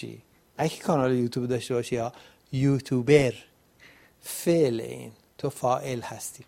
اگه کانال یوتیوب داشته باشی یا یوتیوبر، فعل این تو فاعل هستی.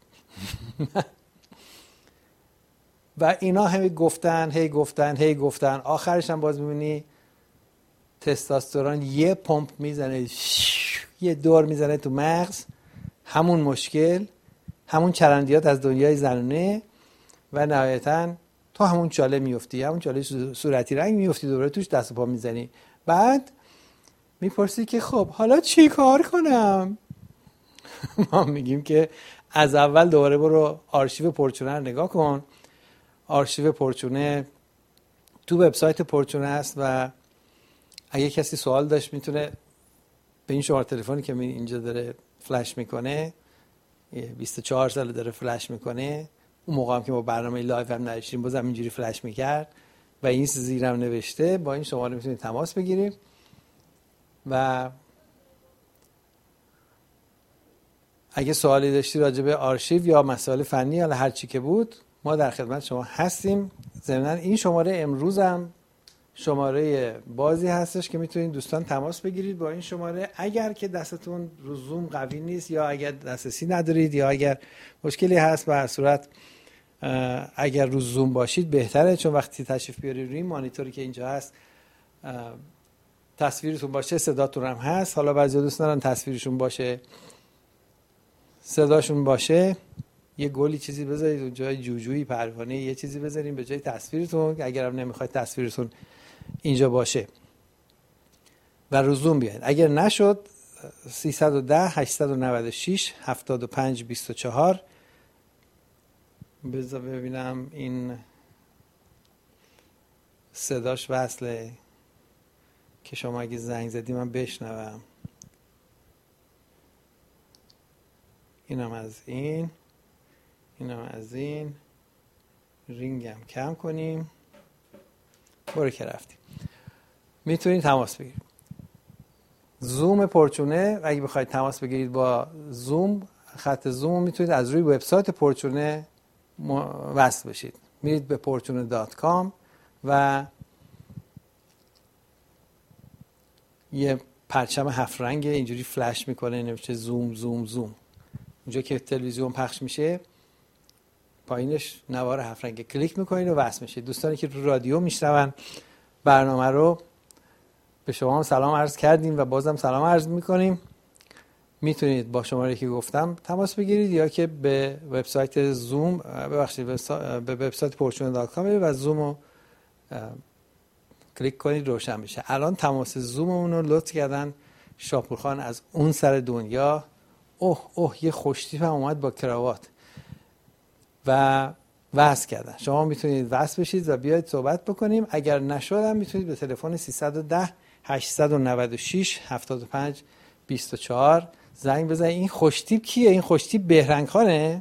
و اینا همه هی گفتن آخرش هم باز میبینی تستوسترون یه پمپ میزنه، یه دور میزنه تو مغز، همون مشکل، همون چرندیات از دنیای زنونه و نهایتاً تو همون چاله میفتی، همون چاله صورتی رنگ میفتی، دوباره توش دست و پا میزنی. بعد میپرسی که خب حالا چی کار کنم؟ ما میگیم که از اول دوباره برو آرشیو پرچونه رو نگاه کن. آرشیو پرچونه تو وبسایت پرچونه است و اگه کسی سوال داشت میتونه به این شماره تلفنی که اینجا داره فلش میکنه، 24 سال داره فلش میکنه، اون موقع هم که ما برنامه لایو هم نداشتیم بازم اینجوری فلش میکرد و این زیرم نوشته، با این شماره میتونید تماس بگیریم و اگه سوالی داشتی راجع به آرشیو یا مسائل فنی یا هر چی که بود ما در خدمت شما هستیم. ضمناً این شماره امروز هم شماره بازی هستش که میتونید دوستان تماس بگیرید با این شماره اگر که دستتون رو زوم قوی نیست یا اگر دسترسی ندارید یا اگر مشکلی هست. به هر صورت اگر رو زوم باشید بهتره، چون وقتی تشریف بیارید روی مانیتوری که اینجا هست تصویرتون باشه، صداتون هم هست. حالا بعضی دوست دارن تصویرشون باشه صداشون باشه، یه گلی چیزی بذارید اونجا، جوجویی پروانه یه چیزی بذارین به جای تصویرتون، اگر هم نمیخواید تصویرتون اینجا باشه و رو زوم بیاین. اگر نشد 310 896 75 24. بذار ببینم این صداش وصله که شما اگه زنگ زدی من بشنوم. اینم از این رینگم کم کنیم. برو که رفتیم. میتونید تماس بگیرید. زوم پرچونه اگه بخواید تماس بگیرید با زوم، خط زوم میتونید از روی وبسایت پرچونه وصل بشید. میرید به portune.com و یه پرچم 7 رنگ اینجوری فلش میکنه نوشته زوم زوم زوم. اونجا که تلویزیون پخش میشه پایینش نوار 7 رنگ کلیک میکنید و وصل میشید. دوستانی که رو رادیو میشنون برنامه رو به شما هم سلام عرض کردیم و بازم سلام عرض میکنیم. میتونید با شماره که گفتم تماس بگیرید یا که به وبسایت زوم به وبسایت portune.com و زوم رو کلیک کنید روشن بشه. الان تماس زوممون رو لطف کردن شاپورخان از اون سر دنیا. یه خوشتیپ هم اومد با کراوات و وصل کردن. شما میتونید وصل بشید و بیاید صحبت بکنیم. اگر نشدم میتونید به تلفن 310 896 75 24 زنگ بزنید. این خوشتیپ کیه؟ این خوشتیپ بهرنگ خانه.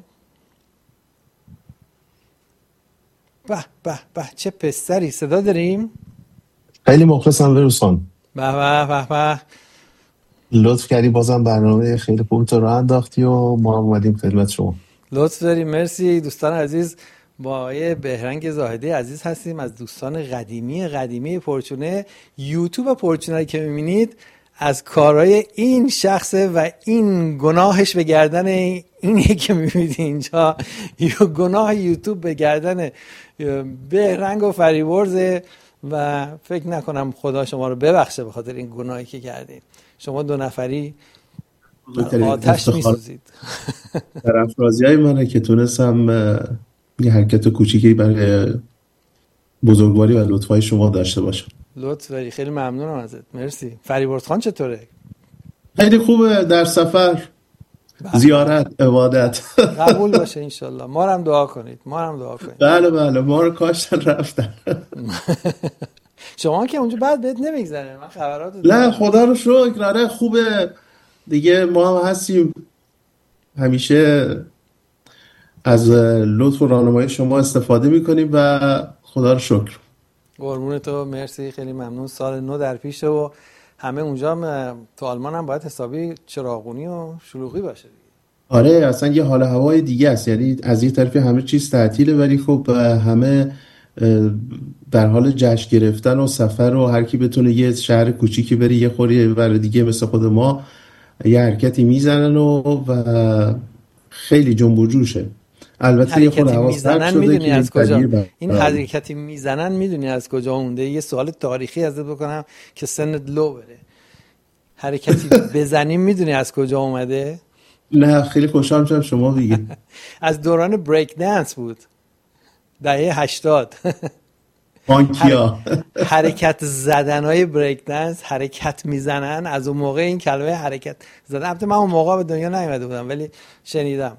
به به به چه پسری. صدا داریم؟ خیلی مخلصم ویروسان. به به به به. لطف کردی بازم برنامه خیلی خوب تو راه انداختی و ما هم اومدیم خدمت شما. لطف داریم. مرسی دوستان عزیز. با آقای بهرنگ زاهدی عزیز هستیم از دوستان قدیمی پرچونه. یوتیوب پرچونه که میبینید از کارهای این شخصه و این گناهش به گردن اینه که میبینید اینجا. گناه یوتیوب به گردن بهرنگ و فریورزه و فکر نکنم خدا شما رو ببخشه به خاطر این گناهی که کردید. شما دو نفری آتش میسوزید. طرفدارای های منه که تونستم یه حرکت کوچیکی برای بزرگواری و لطفای شما داشته باشم. لطف داری. خیلی ممنونم ازت. مرسی. فریبرز خان چطوره؟ خیلی خوبه. در سفر زیارت عبادت قبول باشه انشالله. ما هم دعا کنید. بله ما رو کاشتن رفتن. شما که اونجا بعد بهت نمیگذره. من خبرات نه خدا رو شکر. آره خوبه دیگه. ما هم هستیم همیشه از لطف و راهنمایی شما استفاده میکنیم و خدا رو شکر. قربون تو. مرسی. خیلی ممنون. سال نو در پیشه و همه اونجا هم تو آلمان هم باید حسابی چراغونی و شلوغی باشه. آره اصلا یه حال هوای دیگه است. یعنی از یه طرفی همه چیز تعطیله ولی خب همه در حال جشن گرفتن و سفر و هر کی بتونه یه شهر کوچیکی بره یه خوری بر دیگه مثل خود ما یه حرکتی میزنن و خیلی جنب و جوشه. البته یه خود حواس پرت شده که از کجا این حرکتی میزنن میدونی از کجا اونده؟ یه سوال تاریخی ازت بکنم که سنت لو بره. حرکتی بزنیم میدونی از کجا اومده؟ نه خیلی خوشحال میشم شما بگید. از دوران بریک دنس بود، دهه 80. پانکیا حرکت زدنهای بریک دنس، حرکت میزنن. از اون موقع این کلمه حرکت زدن، البته من اون موقع به دنیا نیومده بودم ولی شنیدم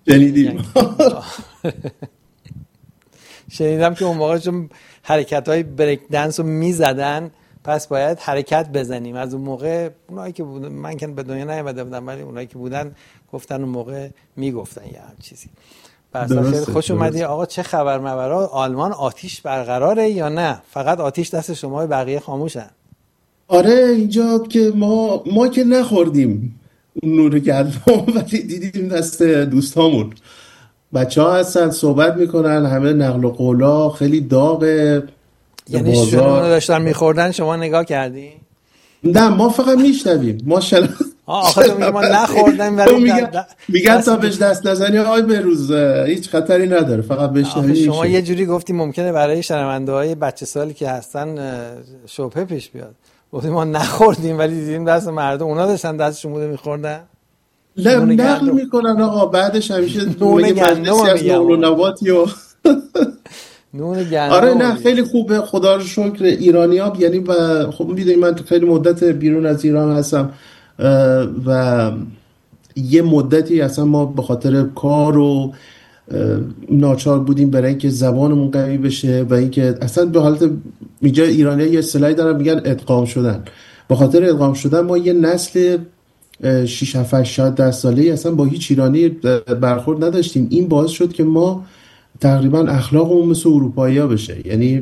که اون موقع چون حرکت‌های بریک دنس رو میزدن پس باید حرکت بزنیم. از اون موقع اونایی که بودن، من که به دنیا نیومده بودم ولی اونایی که بودن گفتن اون موقع میگفتن یه هم چیزی. خیلی خوش اومدی آقا. چه خبر مبرا؟ آلمان آتیش برقراره یا نه فقط آتیش دست شما بقیه خاموشن؟ آره اینجا که ما که نخوردیم اون نور گرما ولی دیدیم دست دوستامون. بچه‌ها هستن صحبت میکنن، همه نقل و قولا خیلی داغه. یعنی شما داشتن میخوردن شما نگاه کردی؟ نه ما فقط میشنویم. ماشاءالله. آخه تو میگی ما نخوردیم ولی میگن تا بهش دست نزنی آی بروز هیچ خطری نداره، فقط بشنوی. شما یه جوری گفتی ممکنه برای شنونده‌های بچه سالی که هستن شبهه پیش بیاد. گفتیم ما نخوردیم ولی دیدیم دست مردم، اونا داشتن دستشون بوده میخوردن. نقل میکنن آقا، بعدش همیشه میگه مجلسی از نقل و نباتی و نون گندم. آره نه خیلی خوبه خدا رو شکر. ایرانی‌ها یعنی خب میدونید من خیلی مدت بیرون از ایران هستم و یه مدتی اصلا ما به خاطر کار و ناچار بودیم برای اینکه زبانمون قوی بشه و اینکه اصلا به حالت اینجا ایرانی‌ها یه اصطلاحی دارن میگن ادغام شدن. به خاطر ادغام شدن ما یه نسل 6 7 شاید 10 ساله‌ای اصلا با هیچ ایرانی برخورد نداشتیم. این باعث شد که ما تقریبا اخلاقمون مثل اروپایی‌ها بشه. یعنی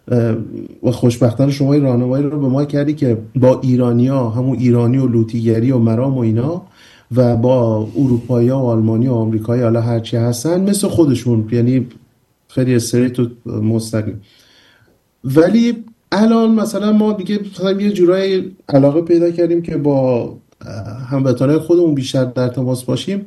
و خوشبختانه شما این راهنمایی رو به ما کردی که با ایرانی‌ها همون ایرانی و لوطیگری و مرام و اینا و با اروپایی‌ها و آلمانی و آمریکایی حالا هرچی هستن مثل خودشون، یعنی خیلی استریت و مستقیم. ولی الان مثلا ما دیگه یه جورایی علاقه پیدا کردیم که با هموطنای خودمون بیشتر در تماس باشیم.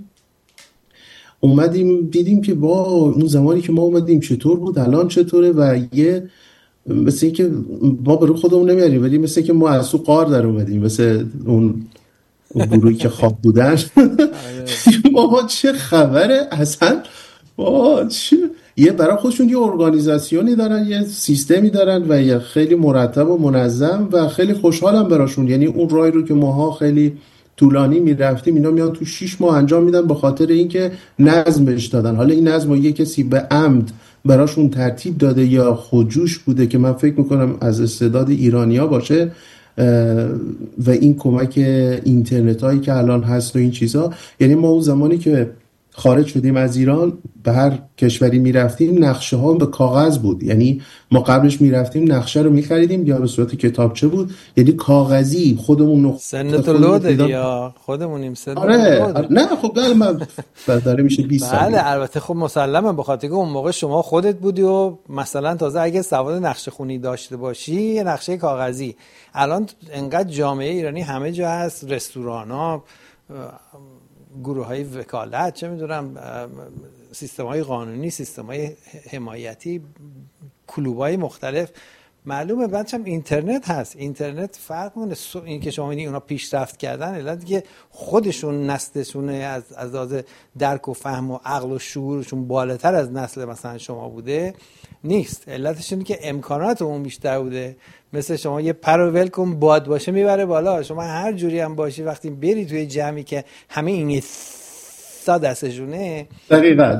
اومدیم دیدیم که با اون زمانی که ما اومدیم چطور بود الان چطوره و یه مثل این که ما برای خودمون نمیاریم ولی مثل که ما از تو قار در اومدیم، مثل اون گروهی که خواب بودن. ما چه خبره اصلا؟ یه برای خودشون یه ارگانیزاسیونی دارن، یه سیستمی دارن و یه خیلی مرتب و منظم و خیلی خوشحالم براشون. یعنی اون راهی رو که ماها خیلی طولانی میرفتیم اینا میان تو 6 ماه انجام میدن به خاطر اینکه نظمش دادن. حالا این نظم رو یه کسی به عمد براشون ترتیب داده یا خودجوش بوده که من فکر میکنم از استعداد ایرانیا باشه و این کمک اینترنت هایی که الان هست و این چیزا. یعنی ما اون زمانی که خارج شدیم از ایران به هر کشوری میرفتیم نقشه ها به کاغذ بود. یعنی ما قبلش میرفتیم نقشه رو میخریدیم یا به صورت کتابچه بود، یعنی کاغذی خودمون نقطه سنت لود یا خودمونیم سنت. آره نه خب بله من داره میشه 20 سال. بله البته خب مسلمه به خاطر که اون موقع شما خودت بودی و مثلا تازه اگه سواد نقشه خونی داشته باشی یه نقشه کاغذی. الان انقدر جامعه ایرانی همه جا هست، رستوران‌ها، گروه‌های وکالت، چه می‌دونم سیستم‌های قانونی، سیستم‌های حمایتی، کلوب‌های مختلف. معلومه بعدش هم اینترنت هست. اینترنت فرق کنه این که شما می‌بینید اونا پیشرفت کردن علت دیگه خودشون نسلشونه از لحاظ درک و فهم و عقل و شعورشون بالاتر از نسل مثلا شما بوده نیست. علتش اینه که امکانات اون بیشتر بوده. مثل شما یه پر ول کن باد باشه میبره بالا. شما هر جوری هم باشی وقتی بری توی جمعی که همه این دستشونه دقیقاً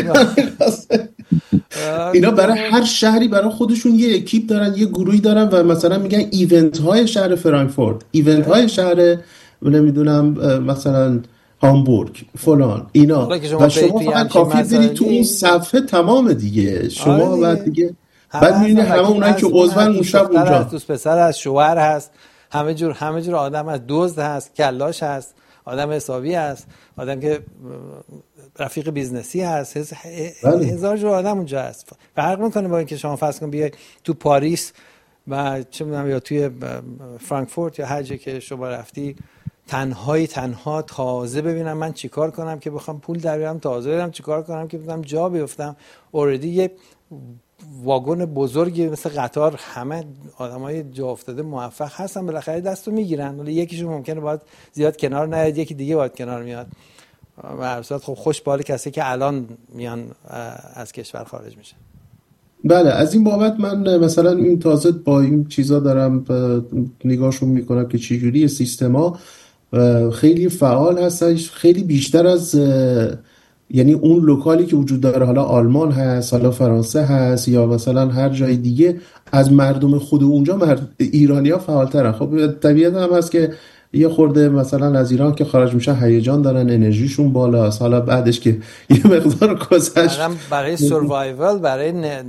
اینا برای هر شهری برای خودشون یه اکیپ دارن، یه گروهی دارن و مثلا میگن ایونت های شهر فرانکفورت، ایونت های شهر نمیدونم مثلا هامبورگ فلان اینا و شما فقط کافی برید تو اون صفحه تمام دیگه شما بعد دیگه بعد میبینی همه اونایی که عضون اون شب اونجا دوست پسر هست، شوهر هست، همه جور آدم هست، دزد هست، کلاش هست، آدم حسابی هست، آدم که رفیق بیزنسی هست، هزار جور آدم اونجا هست. فرق میکنه با اینکه شما فرض کن بیای تو پاریس و چه میدونم یا توی فرانکفورت یا هر جایی که شما رفتی تنها تازه ببینم من چیکار کنم که بخوام پول در بیارم، تازه برم چیکار کنم که بتونم جا بیفتم. اوردی یه واگن بزرگی مثل قطار همه آدمای جا افتاده موفق هستن، بالاخره دستو میگیرن، ولی یکیشون ممکنه باید زیاد کنار نیاد، یکی دیگه باید کنار میاد. و هر صورت خب خوش بال کسی که الان میان از کشور خارج میشه. بله، از این بابت من مثلا این تازه با این چیزا دارم نگاهشون میکنم که چجوری سیستما خیلی فعال هستن، خیلی بیشتر از یعنی اون لوکالی که وجود داره، حالا آلمان هست، حالا فرانسه هست، یا مثلا هر جای دیگه، از مردم خود اونجا ایرانی ها فعالترن. خب طبیعت هم هست که یه خورده مثلا از ایران که خارج میشن هیجان دارن، انرژیشون بالاست، حالا بعدش که یه مقدار گذشت برای سروایوال، برای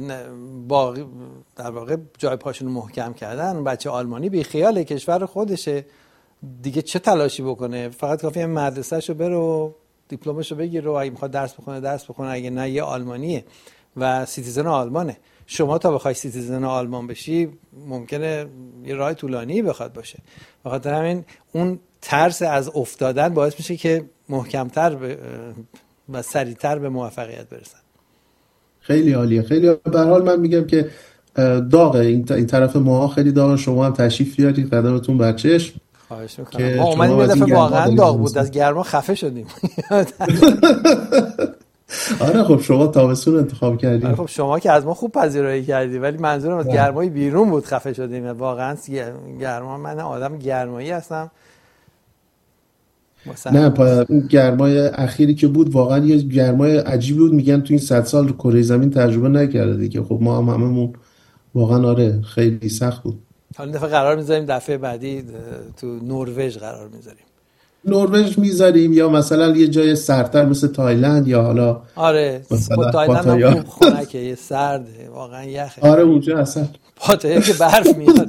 در واقع جای پاشون محکم کردن، بچه آلمانی بی خیال کشور خودشه دیگه، چه تلاشی بکنه؟ فقط کافیه مدرسه‌شو بره و دیپلمشو بگیره و اگه میخواد درس بخونه، اگه نه یه آلمانیه و سیتیزن آلمانه. شما تا بخوای سیتیزن آلمان بشی ممکنه یه راه طولانی بخواد باشه. بخاطر همین اون ترس از افتادن باعث میشه که محکمتر و سریعتر به موفقیت برسن. خیلی عالیه، خیلی به هر حال من میگم که داغه این طرف ما، خیلی داغه. شما هم تشریف بیارید، قدمتون بر چشم. خواهش میکنم. ما اومدیم یه دفعه واقعا داغ بود، از گرما خفه شدیم. آره خب شما تابستون انتخاب کردید. آره خب شما که از ما خوب پذیرایی کردی، ولی منظورم از گرمای بیرون بود خفه شدیم. واقعا گرما، من آدم گرمایی هستم. نه گرمای اخیری که بود واقعا یه گرمای عجیبی بود. میگن تو این 100 سال کره زمین تجربه نکرده دیگه. خب ما هم هممون واقعا آره خیلی سخت بود. حالا دفعه قرار میذاریم دفعه بعدی تو نروژ قرار میذاریم. نروژ میذاریم یا مثلا یه جای سردتر مثل تایلند، یا حالا آره تایلند هم خوب خنکه، یه سرده واقعا یخه. آره اونجا اصلا پاتایا که برف میاد.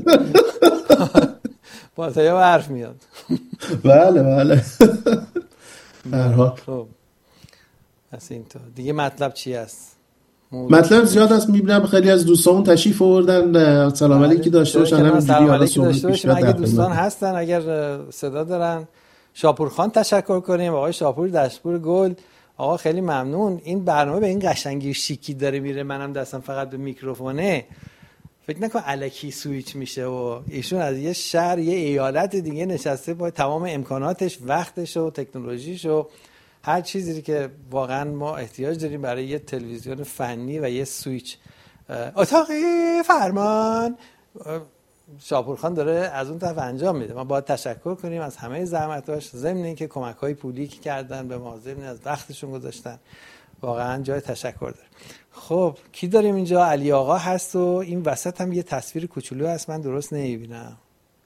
پاتایا برف میاد. بله بله. هر حال خب پس اینطور دیگه مطلب چی است؟ مطلب زیاد است. میبینم خیلی از دوستامون تشریف آوردن. سلام علیکی داشته باشن. همینجوری سلام علیکی داشته باشیم. اگه دوستان هستن، اگر صدا دارن، شاپورخان تشکر کنیم، آقای شاپور دشپور گل. آقا خیلی ممنون. این برنامه به این قشنگی شیکی داره میره، منم دستم فقط به میکروفونه. فکر نکن الکی سویچ میشه و ایشون از یه شهر یه ایالت دیگه نشسته با تمام امکاناتش، وقتش و تکنولوژیش و هر چیزی که واقعا ما احتیاج داریم برای یه تلویزیون فنی و یه سویچ. اتاق فرمان شاپورخان داره از اون طرف انجام میده. ما باید تشکر کنیم از همه زحمتاش، ضمن اینکه کمک‌های پولی که کردن به ما، ضمن از وقتشون گذاشتن، واقعا جای تشکر داره. خب کی داریم اینجا؟ علی آقا هست و این وسط هم یه تصویر کوچولو هست من درست نمیبینم.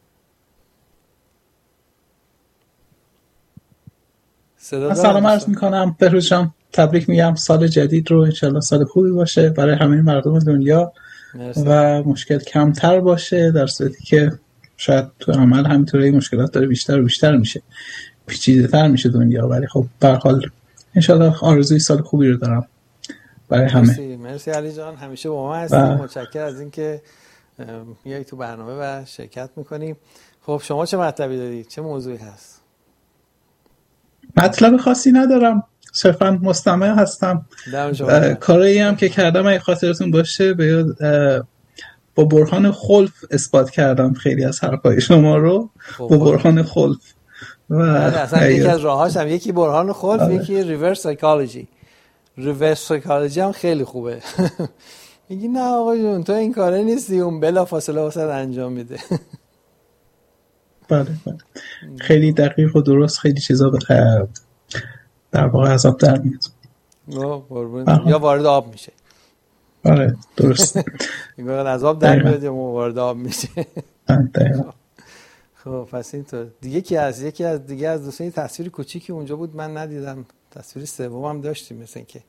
سلام عرض میکنم بهروز جان، تبریک میگم، سال جدید رو انشالله سال خوبی باشه برای همه مردم دنیا. مرسی. و مشکل کمتر باشه، در صورتی که شاید تو عمل همینطوری مشکلات داره بیشتر و بیشتر میشه، پیچیده‌تر میشه دنیا، ولی خب به هر حال انشالله آرزوی سال خوبی رو دارم برای همه. مرسی علی جان، همیشه با ما هستیم. متشکرم از اینکه میای تو برنامه و شرکت میکنیم. خب شما چه مطلبی دارید؟ چه موضوعی هست؟ مطلب خاصی ندارم، صرفا مستمع هستم. کاری هم که کردم اگه خاطرتون باشه با برهان خلف اثبات کردم خیلی از حرفای شما رو با برهان خلف. و اصلا یکی از راهاش هم یکی برهان خلف، یکی ریورس سایکولوژی. ریورس سایکولوژی هم خیلی خوبه. میگی نه آقا جون تو این کاره نیستی، اون بلا فاصله واسه انجام میده. بله خیلی دقیق و درست، خیلی چیزا در واقع از آب در میاد. یا وارد آب میشه. آره درست. میگن از آب در میاد یا وارد آب میشه. خب پس اینطور یکی از دوستان تصویر کوچیکی اونجا بود من ندیدم، تصویر سوم داشتیم مثلا که.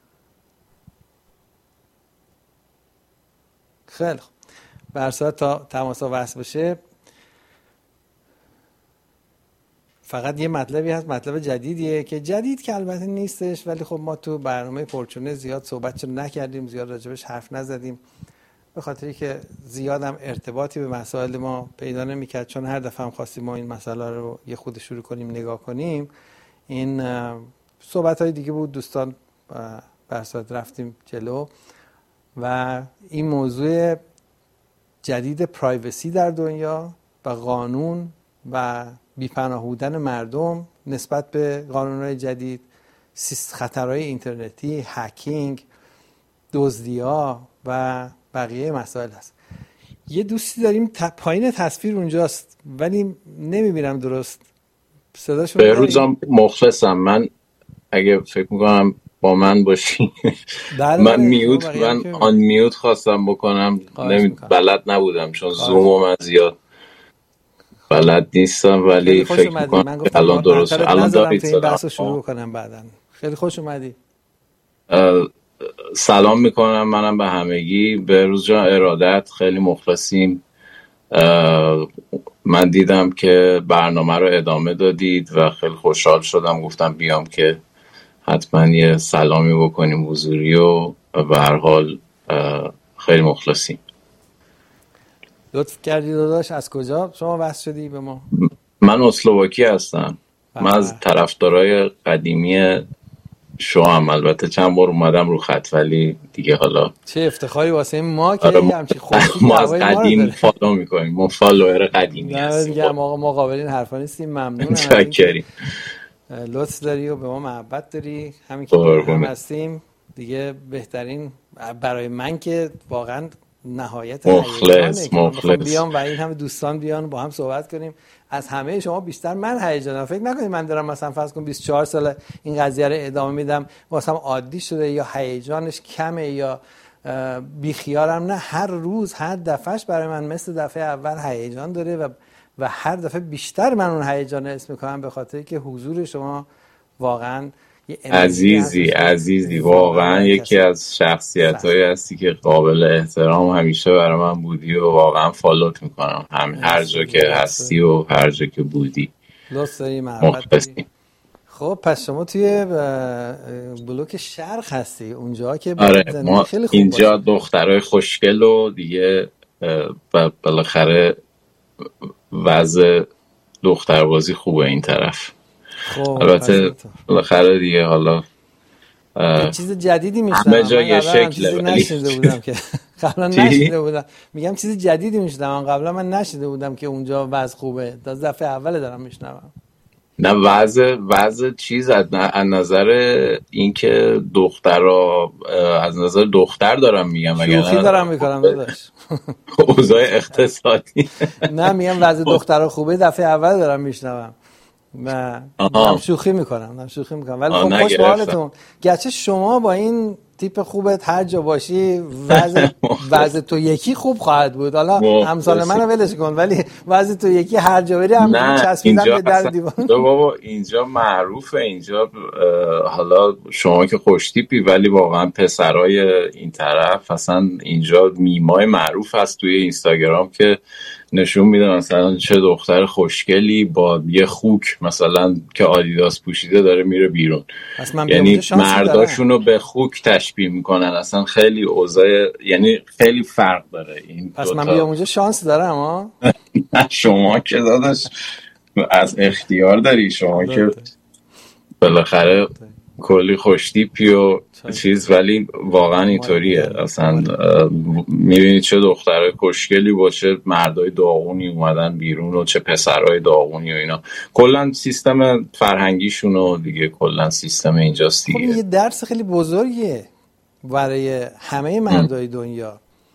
خیلی خوب، به هر صورت تا تماسا وصل بشه فقط یه مطلبی هست، مطلب جدیدیه که جدید که البته نیستش، ولی خب ما تو برنامه پرچونه زیاد صحبت نکردیم، زیاد راجبش حرف نزدیم، به خاطری که زیاد هم ارتباطی به مسائل ما پیدا نمی‌کرد، چون هر دفعه هم خواستیم ما این مسئله رو یه خود شروع کنیم نگاه کنیم. این صحبت‌های دیگه بود، دوستان برسات رفتیم جلو و این موضوع جدید پرایوسی در دنیا و قانون و بی‌پناه بودن مردم نسبت به قانون‌های جدید، خطرهای اینترنتی، هکینگ، دزدی‌ها و بقیه مسائل هست. یه دوستی داریم پایین تصویر اونجاست ولی نمیبینم درست صداشون. بهروزم مخلصم. من اگه فکر میکنم با من باشی من آن میوت خواستم بکنم، بلد نبودم چون زوم من زیاد بلد نیستم، ولی فکر میکنم الان درست الان دارید این بحث رو شروع کنم بعدن. خیلی خوش اومدی. سلام میکنم منم به همگی. بهروز جان ارادت، خیلی مخلصیم. من دیدم که برنامه رو ادامه دادید و خیلی خوشحال شدم، گفتم بیام که حتما یه سلامی بکنیم حضوری و به هر حال خیلی مخلصیم. لطف کردی داداش. از کجا شما وصل شدی به ما؟ من اسلواکی هستم. من از طرفدارای قدیمی شوام، البته چند بار اومدم رو خط ولی دیگه حالا چه افتخاری واسه ما که همچین خوشی ما از قدیم فالو میکنیم، ما فالوور قدیمی هستیم. دیگه ما قابلین حرفا نیستیم. ممنونم. متشکرم. لطف داری و به ما محبت داری، همین که هم هستیم دیگه بهترین برای من که واقعا نهایت مخلص بیام و این همه دوستان بیان با هم صحبت کنیم. از همه شما بیشتر من هیجانم. فکر نکنید من دارم مثلا فرض کن 24 سال این قضیه رو ادامه میدم واسم عادی شده یا هیجانش کمه یا بیخیالم. نه، هر روز هر دفعهش برای من مثل دفعه اول هیجان داره و هر دفعه بیشتر من اون هیجان حس میکنم، به خاطر که حضور شما واقعا عزیزی واقعا یکی از شخصیت‌هایی هستی که قابل احترام همیشه برای من بودی و واقعا فالوت میکنم هر جا که هستی و هر جا که بودی. لطف داری، محبت داری. خب پس شما توی بلوک شرق هستی، اونجا که ما خیلی خوب اینجا دخترای خوشگل و دیگه بالاخره وضع دختربازی خوبه این طرف. البته بالاخره دیگه حالا چیز جدیدی میشنم. همه جا یه شکله نشنیده بودم که قبلا نشنیده بودم. میگم چیز جدیدی میشنم، قبلا من نشنیده بودم که اونجا وضع خوبه. تا دفعه اول دارم میشنوم. نه وضع چیز از نظر اینکه دخترها از نظر دختر دارم میگم، شوخی دارم میکنم داداش. اوضاع اقتصادی نه میگم وضع دخترها خوبه، دفعه اول دارم میشنوم. من شوخی میکنم ولی خب خوش به حالتون. گرچه شما با این تیپ خوبت هر جا باشی وضع تو یکی خوب خواهد بود. حالا امثال منو ولش کن، ولی وضع تو یکی هر جا بری هم چسبیدن به در دیوار. بابا اینجا معروفه، اینجا حالا شما که خوش تیپی ولی واقعا پسرای این طرف اصلا اینجا میمای معروف هست توی اینستاگرام که نشون میده مثلا چه دختر خوشگلی با یه خوک مثلا که آدیداس پوشیده داره میره بیرون. یعنی مرداشونو به خوک تشبیه میکنن. اصلا خیلی اوضاع، یعنی خیلی فرق داره این. پس من بیام اونجا شانس دارم ها؟ شما که داداش از اختیار داری، شما که بالاخره کلی خوشتیپی و چیز، ولی واقعا اینطوریه. اصلا میبینید چه دخترای خوشگلی باشه، مردای داغونی اومدن بیرون و چه پسرای داغونی و اینا. کلا سیستم فرهنگیشون و دیگه کلا سیستم اینجاست دیگه. خب یه درس خیلی بزرگیه برای همه مردای دنیا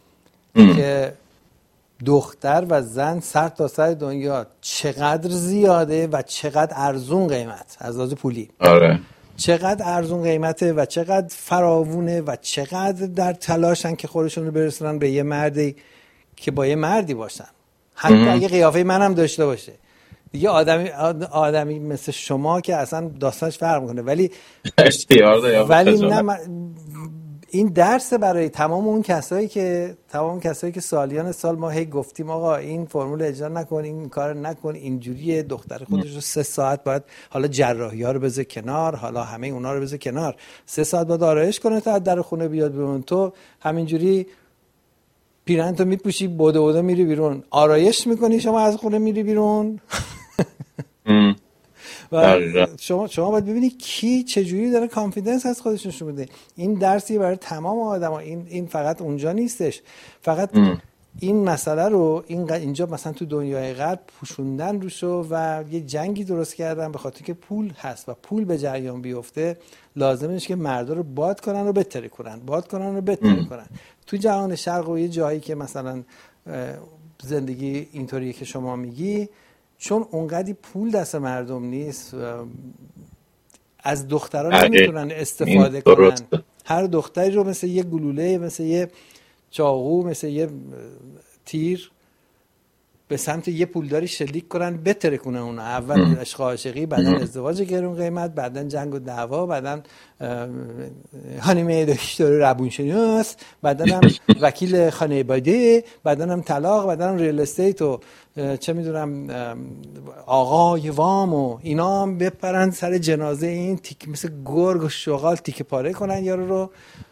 که دختر و زن سر تا سر دنیا چقدر زیاده و چقدر ارزون قیمت از لحاظ پولی. آره. چقدر ارزون قیمته و چقدر فراوونه و چقدر در تلاشن که خودشون رو برسونن به یه مردی که با یه مردی باشن، حتی اگه قیافه منم داشته باشه. دیگه آدمی مثل شما که اصلا داستانش فرق میکنه، ولی اختیار داره. ولی نه این درس برای تمام اون کسایی که سالیان سال ما هی گفتیم آقا این فرمول اجرا نکن، این کار نکن، اینجوریه، دختر خودش رو 3 ساعت باید حالا جراحی‌ها رو بذار کنار، حالا همه اونا رو بذار کنار، 3 ساعت باید آرایش کنه تا از در خونه بیاد بیرون. تو همینجوری پیرنتو میپوشی بوده میری بیرون، آرایش میکنی، شما از خونه میری بیرون. و شما باید ببینید کی چجوری داره کانفیدنس از خودش نشون میده. این درسی برای تمام آدما. این فقط اونجا نیستش، فقط این مسئله رو اینجا مثلا تو دنیای غرب پوشوندن روشو و یه جنگی درست کردن به خاطر که پول هست و پول به جریان بیفته لازمه نیست که مردا رو باد کنن و بتره کنن. تو جهان شرق و یه جایی که مثلا زندگی اینطوریه که شما میگی، چون اونقدی پول دست مردم نیست از دخترها نمیتونن استفاده کنن. هر دختری رو مثل یه گلوله، مثل یه چاقو، مثل یه تیر به سمت یه پولداری شلیک کنن، بتره کنن اون. اول عشق عاشقی، بعدن ازدواج گرون قیمت، بعدن جنگ و دعوا، بعدن خانم دکتر روانشناس، بعدن هم وکیل خانواده، بعدن هم طلاق، بعدن هم ریل استیت و چه میدونم آقای وام و اینا هم بپرن سر جنازه این مثل گرگ و شغال تیکه پاره کنن یارو رو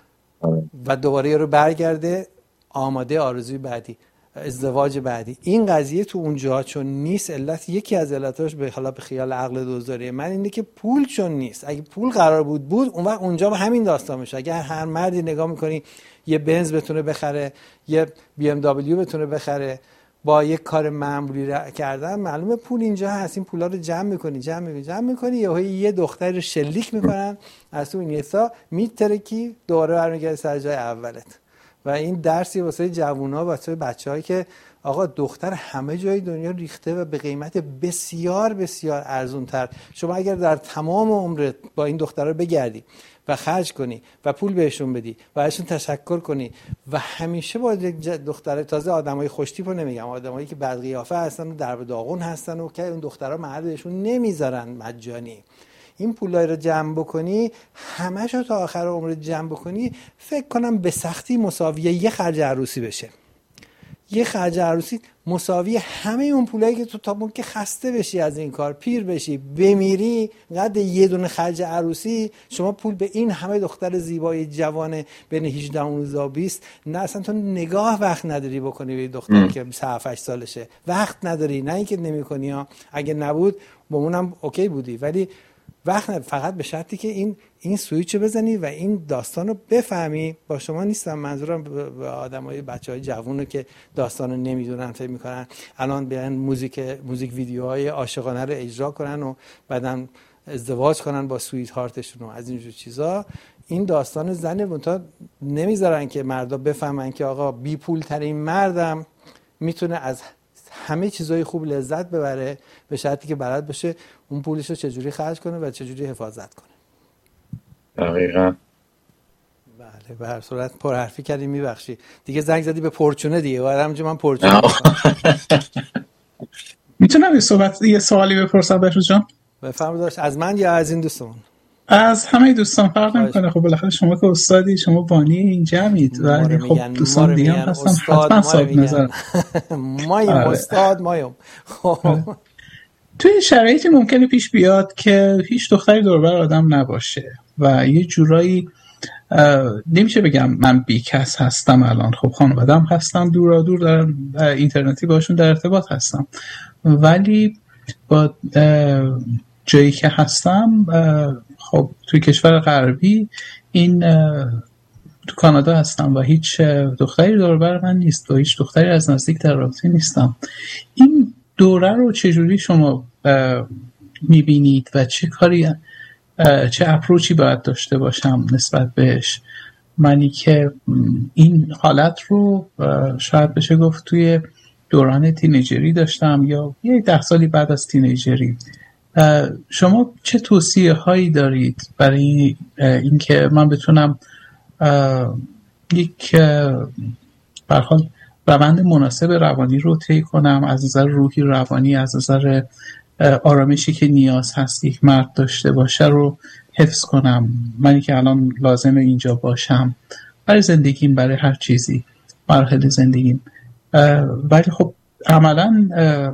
و دوباره یارو برگرده آماده آرزوی بعدی، ازدواج بعدی. این قضیه تو اونجا چون نیست، یکی از علتاش به خیال عقل دوزاری من اینه که پول چون نیست. اگه پول قرار بود اون وقت اونجا با همین داستان میشه. اگه هر مردی نگاه میکنی یه بنز بتونه بخره، یه بی ام دبلیو بتونه بخره با یه کار معمولی کردن، معلومه پول اینجا هست. این پولا رو جمع میکنی یه دختر رو شلیک میکنن از تو اینستا میترکی دوباره برمیگرده سر جای اولت. و این درسی واسه جوونا، واسه بچه‌هایی که آقا دختر همه جای دنیا ریخته و به قیمت بسیار بسیار ارزونتر. شما اگر در تمام عمرت با این دخترها بگردی و خرج کنی و پول بهشون بدی و ازشون تشکر کنی و همیشه با دختر، تازه آدمای خوشتیپو نمیگم، آدمایی که بد قیافه هستن و درب داغون هستن و که اون دخترها محلشون نمیذارن مجانی، این پولای رو جمع بکنی، همه‌شو تا آخر عمرت جمع بکنی، فکر کنم به سختی مساویه یه خرج عروسی بشه. یه خرج عروسی مساوی همه اون پولایی که تو تا که خسته بشی از این کار، پیر بشی، بمیری، قد یه دونه خرج عروسی شما پول به این همه دختر زیبای جوان بین 18 و 20 نه اصلا تو نگاه وقت نداری بکنی به دختری که 7-8 سالشه. وقت نداری، نه اینکه نمی‌کنی ها، اگه نبود با اونم اوکی بودی، ولی وقت فقط به شرطی که این سویچو بزنی و این داستانو بفهمی. با شما نیستم، منظورم به آدمای بچهای جوونه که داستانو نمیدونن، فکر میکنن الان بیان موزیک ویدیوهای عاشقانه رو اجرا کنن و بعدن ازدواج کنن با سویت هارتشون و از اینجور چیزا. این داستان زنه منتها نمیذارن که مردا بفهمن که آقا بی پول ترین مردم میتونه از همه چیزای خوب لذت ببره به شرطی که بلد باشه اون پولش رو چجوری خرج کنه و چجوری حفاظت کنه. دقیقاً. بله، به هر صورت پرحرفی کردی، میبخشی دیگه. زنگ زدی به پرچونه دیگه، همونجا من پرچونه میتونم یه سوالی بپرسم بهروز جان؟ بفرمایید. از من یا از این دوستمون؟ از همه دوستان فرق نمیکنه. خب بالاخره شما که استادی، شما بانی این جمعید و خب دوستان دیگه هم هستن، حتما صاحب نظر. مایم استاد مایم. خب توی شرایطی ممکنه پیش بیاد که هیچ دختری دور بر آدم نباشه و یه جورایی نمیشه بگم من بیکس هستم الان، خب خانواده‌ام هستن دورا دور، در اینترنتی باشون در ارتباط هستم، ولی با جایی که هستم خب توی کشور غربی، این تو کانادا هستم و هیچ دختری دور بر من نیست و هیچ دختری از نزدیک در رابطه نیستم. این دوره رو چجوری شما میبینید و چه اپروچی باید داشته باشم نسبت بهش؟ منی که این حالت رو شاید بشه گفت توی دوران تینیجری داشتم یا 10 سالی بعد از تینیجری، شما چه توصیه هایی دارید برای اینکه من بتونم یک به هر حال روند مناسب روانی رو طی کنم، از نظر روحی، روانی، از نظر آرامشی که نیاز هست یک مرد داشته باشه رو حفظ کنم، منی که الان لازمه اینجا باشم برای زندگیم، برای هر چیزی، مرحله زندگیم. ولی خب عملا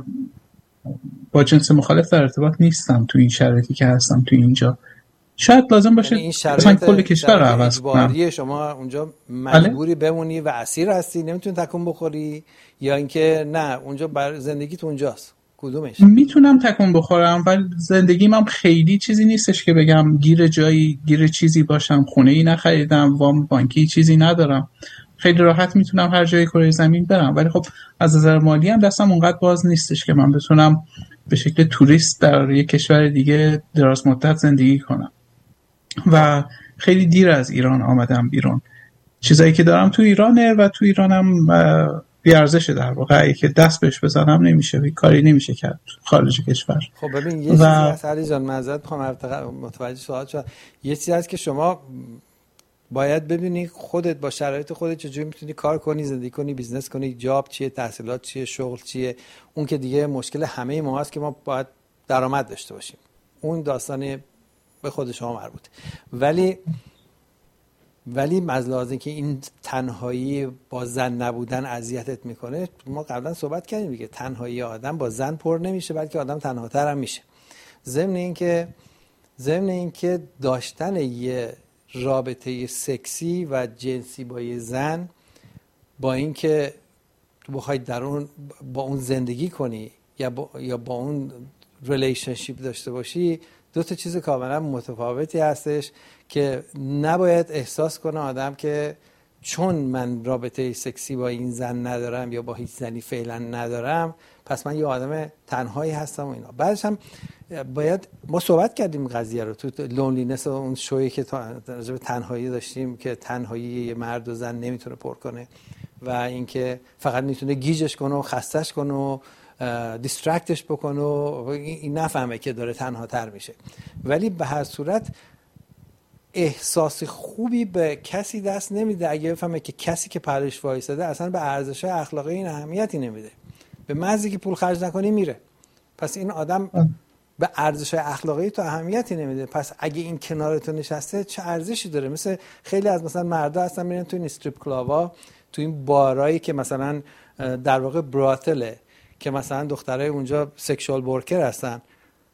با جنس مخالف در ارتباط نیستم تو این شرایطی که هستم تو اینجا. شاید لازم باشه مثلا کل کشور رو عوض کنم. شما اونجا مجبوری بمونی و اسیر هستی، نمیتونی تکون بخوری، یا اینکه نه اونجا بر زندگیت اونجاست؟ کدومش؟ میتونم تکون بخورم ولی زندگیم هم خیلی چیزی نیستش که بگم گیر جایی، گیر چیزی باشم. خونه ای نخریدم، وام بانکی چیزی ندارم، خیلی راحت میتونم هر جای کره زمین برم. ولی خب از نظر مالی هم دستم اونقدر باز نیستش که من بتونم به شکل توریست در یک کشور دیگه دراز مدت زندگی کنم و خیلی دیر از ایران آمدم بیرون. چیزایی که دارم تو ایرانه و تو ایرانم بیارزشه در واقع، که دست بهش بزنم نمیشه، کاری نمیشه کرد خارج کشور. خب ببین یه چیزی هست علی جان، معذرت میخوام متوجه سوال شدم، یه چیزی هست که شما باید ببینی خودت با شرایط خودت چجوری میتونی کار کنی، زندگی کنی، بیزنس کنی، جاب چیه، تحصیلات چیه، شغل چیه. اون که دیگه مشکل همه ما هست که ما باید درآمد داشته باشیم، اون داستانی به خود شما مربوطه. ولی از لحاظ که این تنهایی با زن نبودن اذیتت میکنه، ما قبلا صحبت کردیم دیگه، تنهایی آدم با زن پر نمیشه بلکه آدم تنهاتر هم میشه. ضمن اینکه داشتن یه رابطه سکسی و جنسی با یه زن، با اینکه تو بخوای در اون با اون زندگی کنی یا با اون ریلیشنشیپ داشته باشی، دو تا چیز کاملا متفاوتی هستش که نباید احساس کنه آدم که چون من رابطه سکسی با این زن ندارم یا با هیچ زنی فعلا ندارم پس من یه آدم تنهایی هستم و اینا. بعدش هم باید ما صحبت کردیم قضیه رو تو لونلینس، اون شویی که راجع به تنهایی داشتیم که تنهایی یه مرد و زن نمیتونه پر کنه و اینکه فقط میتونه گیجش کنه و خستش کنه و دیسترکتش بکنه و این نفهمه که داره تنها تر میشه. ولی به هر صورت احساس خوبی به کسی دست نمیده اگه بفهمه که کسی که پرش وایساده اصلا به ارزش‌های اخلاقی این اهمیتی نمیده، به محضی که پول خرج نکنی میره. پس این آدم به ارزش‌های اخلاقی تو اهمیتی نمیده، پس اگه این کنار تو نشسته چه ارزشی داره؟ مثل خیلی از مثلا مردا هستن میرن تو این استریپ کلابا، تو این بارایی که مثلا در واقع براتله که مثلا دخترای اونجا سکشوال ورکر هستن،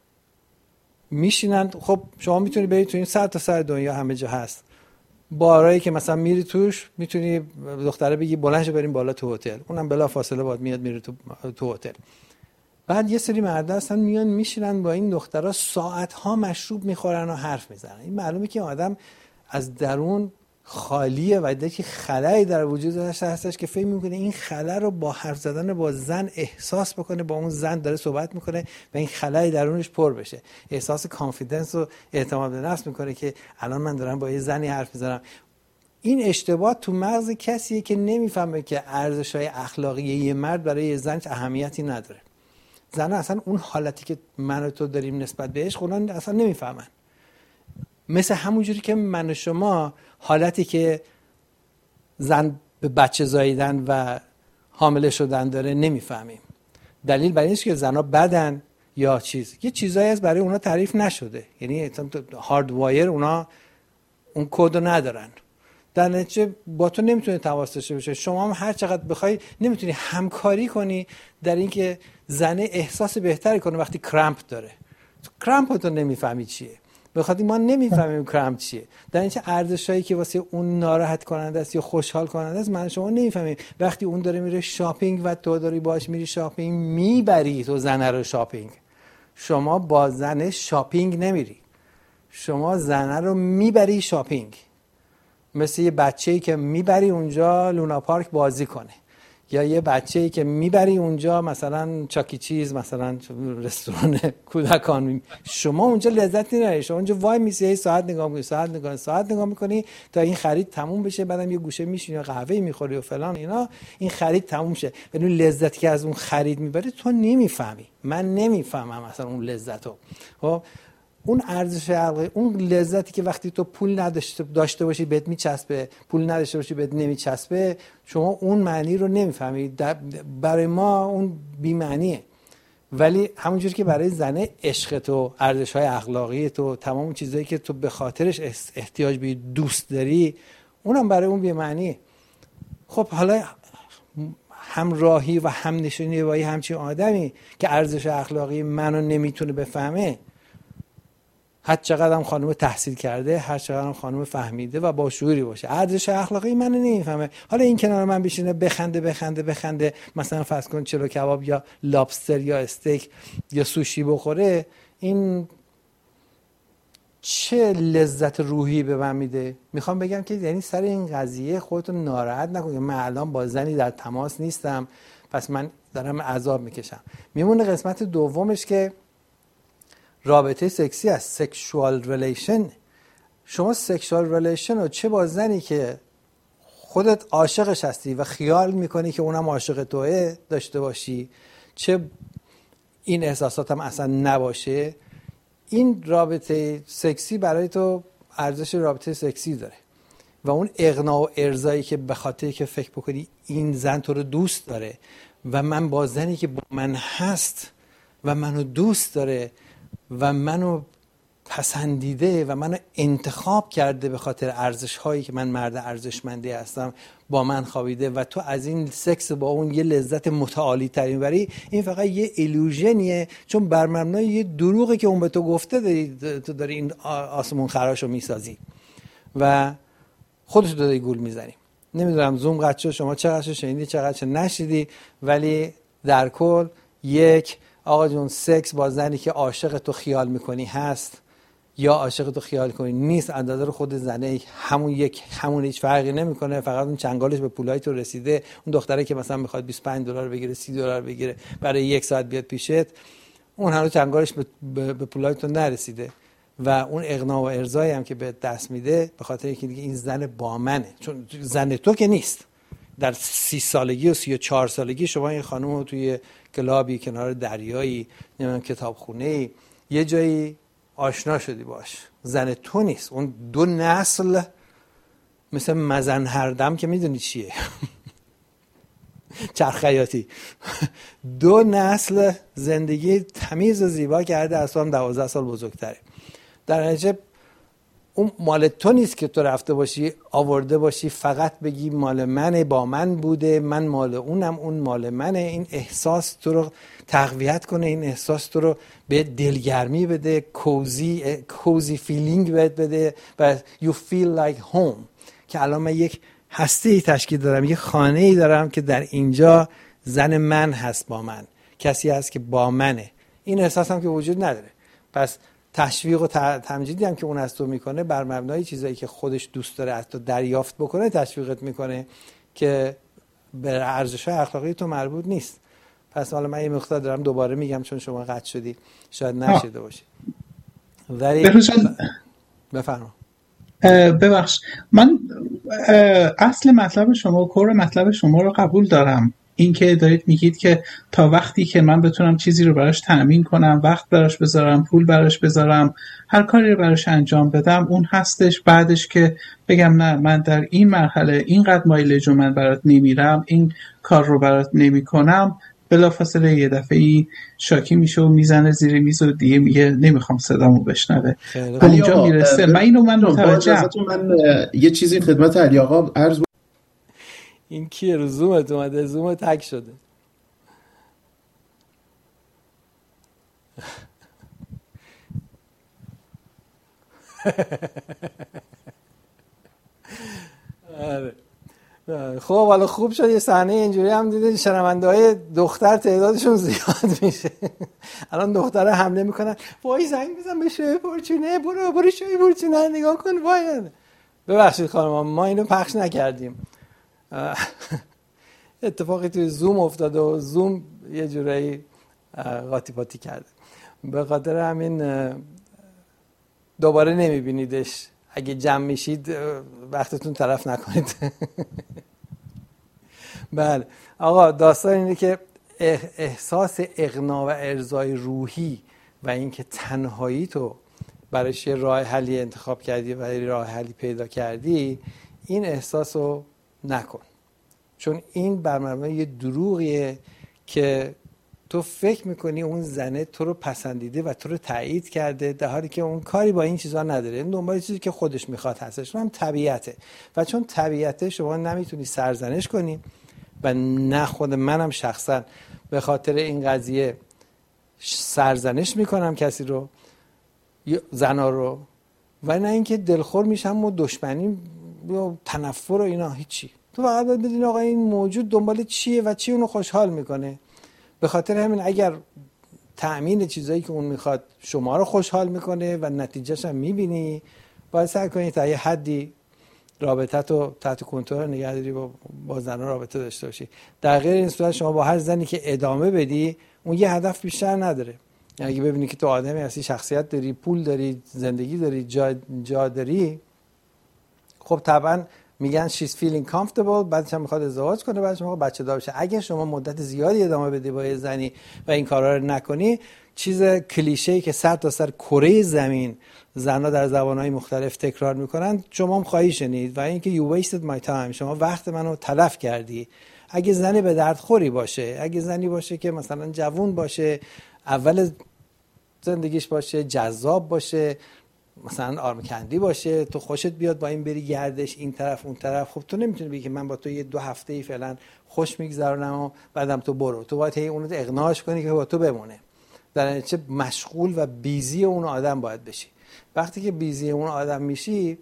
میشینن. خب شما میتونی بری تو این سر تا سر دنیا همه جا هست بارایی که مثلا میری توش میتونی دختره بگی بلند بریم بالا تو هتل، اونم بلا فاصله باید میاد میره تو هتل. بعد یه سری مردا هستن میان میشینن با این دخترها ساعت‌ها مشروب میخورن و حرف میزنن. این معلومه که آدم از درون خالیه و دیگه خلایی در وجودش هستش که فکر میکنه این خلا رو با حرف زدن با زن احساس بکنه، با اون زن داره صحبت میکنه و این خلای درونش پر بشه، احساس کانفیدنس و اعتماد به نفس میکنه که الان من دارم با یه زنی حرف میزنم. این اشتباه تو مغز کسیه که نمیفهمه که ارزش‌های اخلاقی یه مرد برای یه زن اهمیتی نداره. زن اصلا اون حالتی که من و تو داریم نسبت بهش خودن اصلا نمیفهمن. مثل همون جوری که من و شما حالتی که زن به بچه زاییدن و حامله شدن داره نمیفهمیم. دلیل برای اینه که زنها بدن یا یه چیزایی از برای اونا تعریف نشده، یعنی هارد وایر اونا اون کدو ندارن. در نتیجه با تو نمیتونه تماس داشته باشه. شما هم هر چقدر بخوای نمیتونی همکاری کنی در اینکه زن احساس بهتری کنه وقتی کرامپ داره. کرامپ تو نمیفهمی چیه، بخاطر ما نمیفهمیم کرامپ چیه. در اینجا ارزشایی که واسه اون ناراحت کننده است یا خوشحال کننده است من شما نمیفهمیم. وقتی اون داره میره شاپینگ و تو داری باهاش میری شاپینگ، میبری تو زن رو شاپینگ. شما با زن شاپینگ نمیری، شما زن رو میبری شاپینگ. مثل یه بچه‌ای که میبری اونجا لونا پارک بازی کنه، یا یه بچه‌ای که میبری اونجا مثلا چاکی چیز، مثلا رستوران کودکان، شما اونجا لذت نمیبری. شما اونجا وای میسی ساعت نگاه میکنی تا این خرید تموم بشه، بعدم یه گوشه میشینی و قهوه میخوری و فلان اینا، این خرید تموم شه. ولی لذتی که از اون خرید میبری تو نمیفهمی، من نمیفهمم مثلا اون لذتو. خب اون ارزش عقلی، اون لذتی که وقتی تو پول داشته باشی بهت میچسبه، پول نداشته باشی بهت نمیچسبه، شما اون معنی رو نمیفهمی. برای ما اون بی معنیه. ولی همونجوری که برای زنه عشق تو، ارزش‌های اخلاقی تو، تمام چیزایی که تو به خاطرش احتیاج به دوست داری، اونم برای اون بی‌معنیه. خب حالا همراهی و همنشینی با همچین آدمی که ارزش اخلاقی منو نمیتونه بفهمه، هر چقدر هم خانم تحصیل کرده، هر چقدر هم خانم فهمیده و با شعوری باشه، ارزش اخلاقی منو نمیفهمه، حالا این کنار من بشینه بخنده مثلا فرض کن چلو کباب یا لابستر یا استیک یا سوشی بخوره، این چه لذت روحی به من میده؟ میخوام بگم که یعنی سر این قضیه خودتون ناراحت نکنید. من الان با زنی در تماس نیستم، پس من دارم عذاب میکشم. میمونه قسمت دومش که رابطه سکسی است، سکشوال ریلیشن. شما سکشوال ریلیشن رو چه با زنی که خودت عاشقش هستی و خیال میکنی که اونم عاشق توئه داشته باشی، چه این احساسات هم اصلا نباشه، این رابطه سکسی برای تو ارزش رابطه سکسی داره و اون اغنا و ارضایی که به خاطر که فکر بکنی این زن تو رو دوست داره و من با زنی که با من هست و منو دوست داره و منو پسندیده و منو انتخاب کرده به خاطر ارزش هایی که من مرد ارزشمندی هستم، با من خوابیده و تو از این سکس با اون یه لذت متعالی ترین بری، این فقط یه ایلوژنیه، چون بر مبنای یه دروغی که اون به تو گفته تو داری این آسمون خراشو میسازی و خودت داری گول میزنی. نمیدونم زوم قطع شد، شما چقدر شنیدی چقدر نشیدی، ولی در کل یک آقا جون، سکس با زنی که عاشق تو خیال میکنی هست یا عاشق تو خیال کنی نیست، اندازه رو خود زنه همون هیچ فرقی نمیکنه، فقط اون چنگالش به پولای تو رسیده. اون دختره که مثلا میخواد $25 بگیره، $30 بگیره برای 1 ساعت بیاد پیشت، اون هنوز چنگالش به پولای تو نرسیده و اون اغنا و ارضایی هم که به دست میده به خاطر اینکه دیگه این زن با منه، چون زن تو که نیست. در 30 سالگی و 34 سالگی شما این خانم رو توی کلابی کنار دریایی، نمیدونم کتابخونه‌ای، یه جایی آشنا شدی باش، زن تو نیست. اون 2 نسل مثل مزن هردم که میدونی چیه چرخیاتی 2 نسل زندگی تمیز و زیبا کرده، از تو هم 12 سال بزرگتره. در نتیجه اون مال تو نیست که تو رفته باشی آورده باشی فقط بگی مال منه، با من بوده، من مال اونم، اون مال منه. این احساس تو رو تقویت کنه، این احساس تو رو به دلگرمی بده، کوزی فیلینگ بده و you feel like home، که الان من یک هسته‌ای تشکیل دارم، یک خانه‌ای دارم که در اینجا زن من هست، با من کسی هست که با منه. این احساس هم که وجود نداره. پس تشویق و تمجیدی هم که اون از تو میکنه بر مبنای چیزایی که خودش دوست داره از تو دریافت بکنه تشویقت میکنه که به ارزش اخلاقی تو مربوط نیست. پس حالا من یه مقدار دارم دوباره میگم چون شما قطع شدی شاید نشده باشی. ولی بفرما. ببخش، من اصل مطلب شما و کور مطلب شما رو قبول دارم. این که دارید میگید که تا وقتی که من بتونم چیزی رو براش تأمین کنم، وقت براش بذارم، پول براش بذارم، هر کاری رو براش انجام بدم، اون هستش. بعدش که بگم نه من در این مرحله اینقدر مایلج رو من برات نمیرم، این کار رو برات نمی کنم، بلافاصله یه دفعه‌ای شاکی میشه و میزنه زیر میز و دیگه میگه نمیخوام صدامو بشنوه. اونجا میرسه. من متوجهم. من یه چیزی خدمت علی آقا عرض. این کیه رو زومت اومده؟ زوم تک شده. خب حالا خوب شد یه صحنه اینجوری هم دیدید شنونده‌های دختر تعدادشون زیاد میشه. الان دخترها حمله میکنن، وای زنگ بزن به شوی پورچینه، برو شوی پورچینه نگاه کن. وای ببخشید خانم ما اینو پخش نکردیم. اتفاقی توی زوم افتاده و زوم یه جورایی قاطی پاتی کرده، به خاطر همین دوباره نمیبینیدش. اگه جمع میشید وقتتون تلف نکنید. بله آقا، داستان اینه که احساس اغنا و ارضای روحی و اینکه تنهایی تو برایش یه راه حلی انتخاب کردی و راه حلی پیدا کردی، این احساس رو نکن، چون این بر مبنای یه دروغیه که تو فکر میکنی اون زنه تو رو پسندیده و تو رو تایید کرده، در حالی که اون کاری با این چیزا نداره، این دنبال چیزی که خودش میخواد هستش. هم طبیعته و چون طبیعته شما نمیتونی سرزنش کنی و نه خود منم شخصا به خاطر این قضیه سرزنش میکنم کسی رو، زنا رو، و نه اینکه دلخور میشم و دشمنی و تنفر و اینا، هیچی. تو فقط باید بدونی آقا این موجود دنبال چیه و چی اونو خوشحال میکنه. به خاطر همین اگر تأمین چیزایی که اون میخواد شما رو خوشحال میکنه و نتیجهش هم میبینی، باید سعی کنی تا یه حدی رابطه تو تحت کنترل نگه داری، با زنها رابطه داشته باشی. در غیر این صورت شما با هر زنی که ادامه بدی، اون یه هدف بیشتر نداره. یعنی اگه ببینی که تو آدمی هستی، شخصیت داری، پول داری، زندگی داری، جا داری، خب طبعا میگن she's feeling comfortable، بعدش هم میخواد ازدواج کنه، بعدش میخواد بچه دار بشه. اگه شما مدت زیادی ادامه بدی با یه زنی و این کارا رو نکنی، چیز کلیشه‌ای که سر تا سر کره زمین زنها در زبانهای مختلف تکرار میکنن شما هم خواهی شنید، و اینکه you wasted my time، شما وقت منو تلف کردی. اگه زنی به درد خوری باشه، اگه زنی باشه که مثلا جوون باشه، اول زندگیش باشه، جذاب باشه، مثلا آرمکندی باشه، تو خوشت بیاد با این بری گردش این طرف اون طرف، خب تو نمیتونی بگی که من با تو یه 2 هفته‌ای فعلا خوش میگذرونم و بعدم تو برو. تو باید اونو اقناعش کنی که با تو بمونه. در نتیجه مشغول و بیزی اون آدم باید بشی. وقتی که بیزی اون آدم میشی،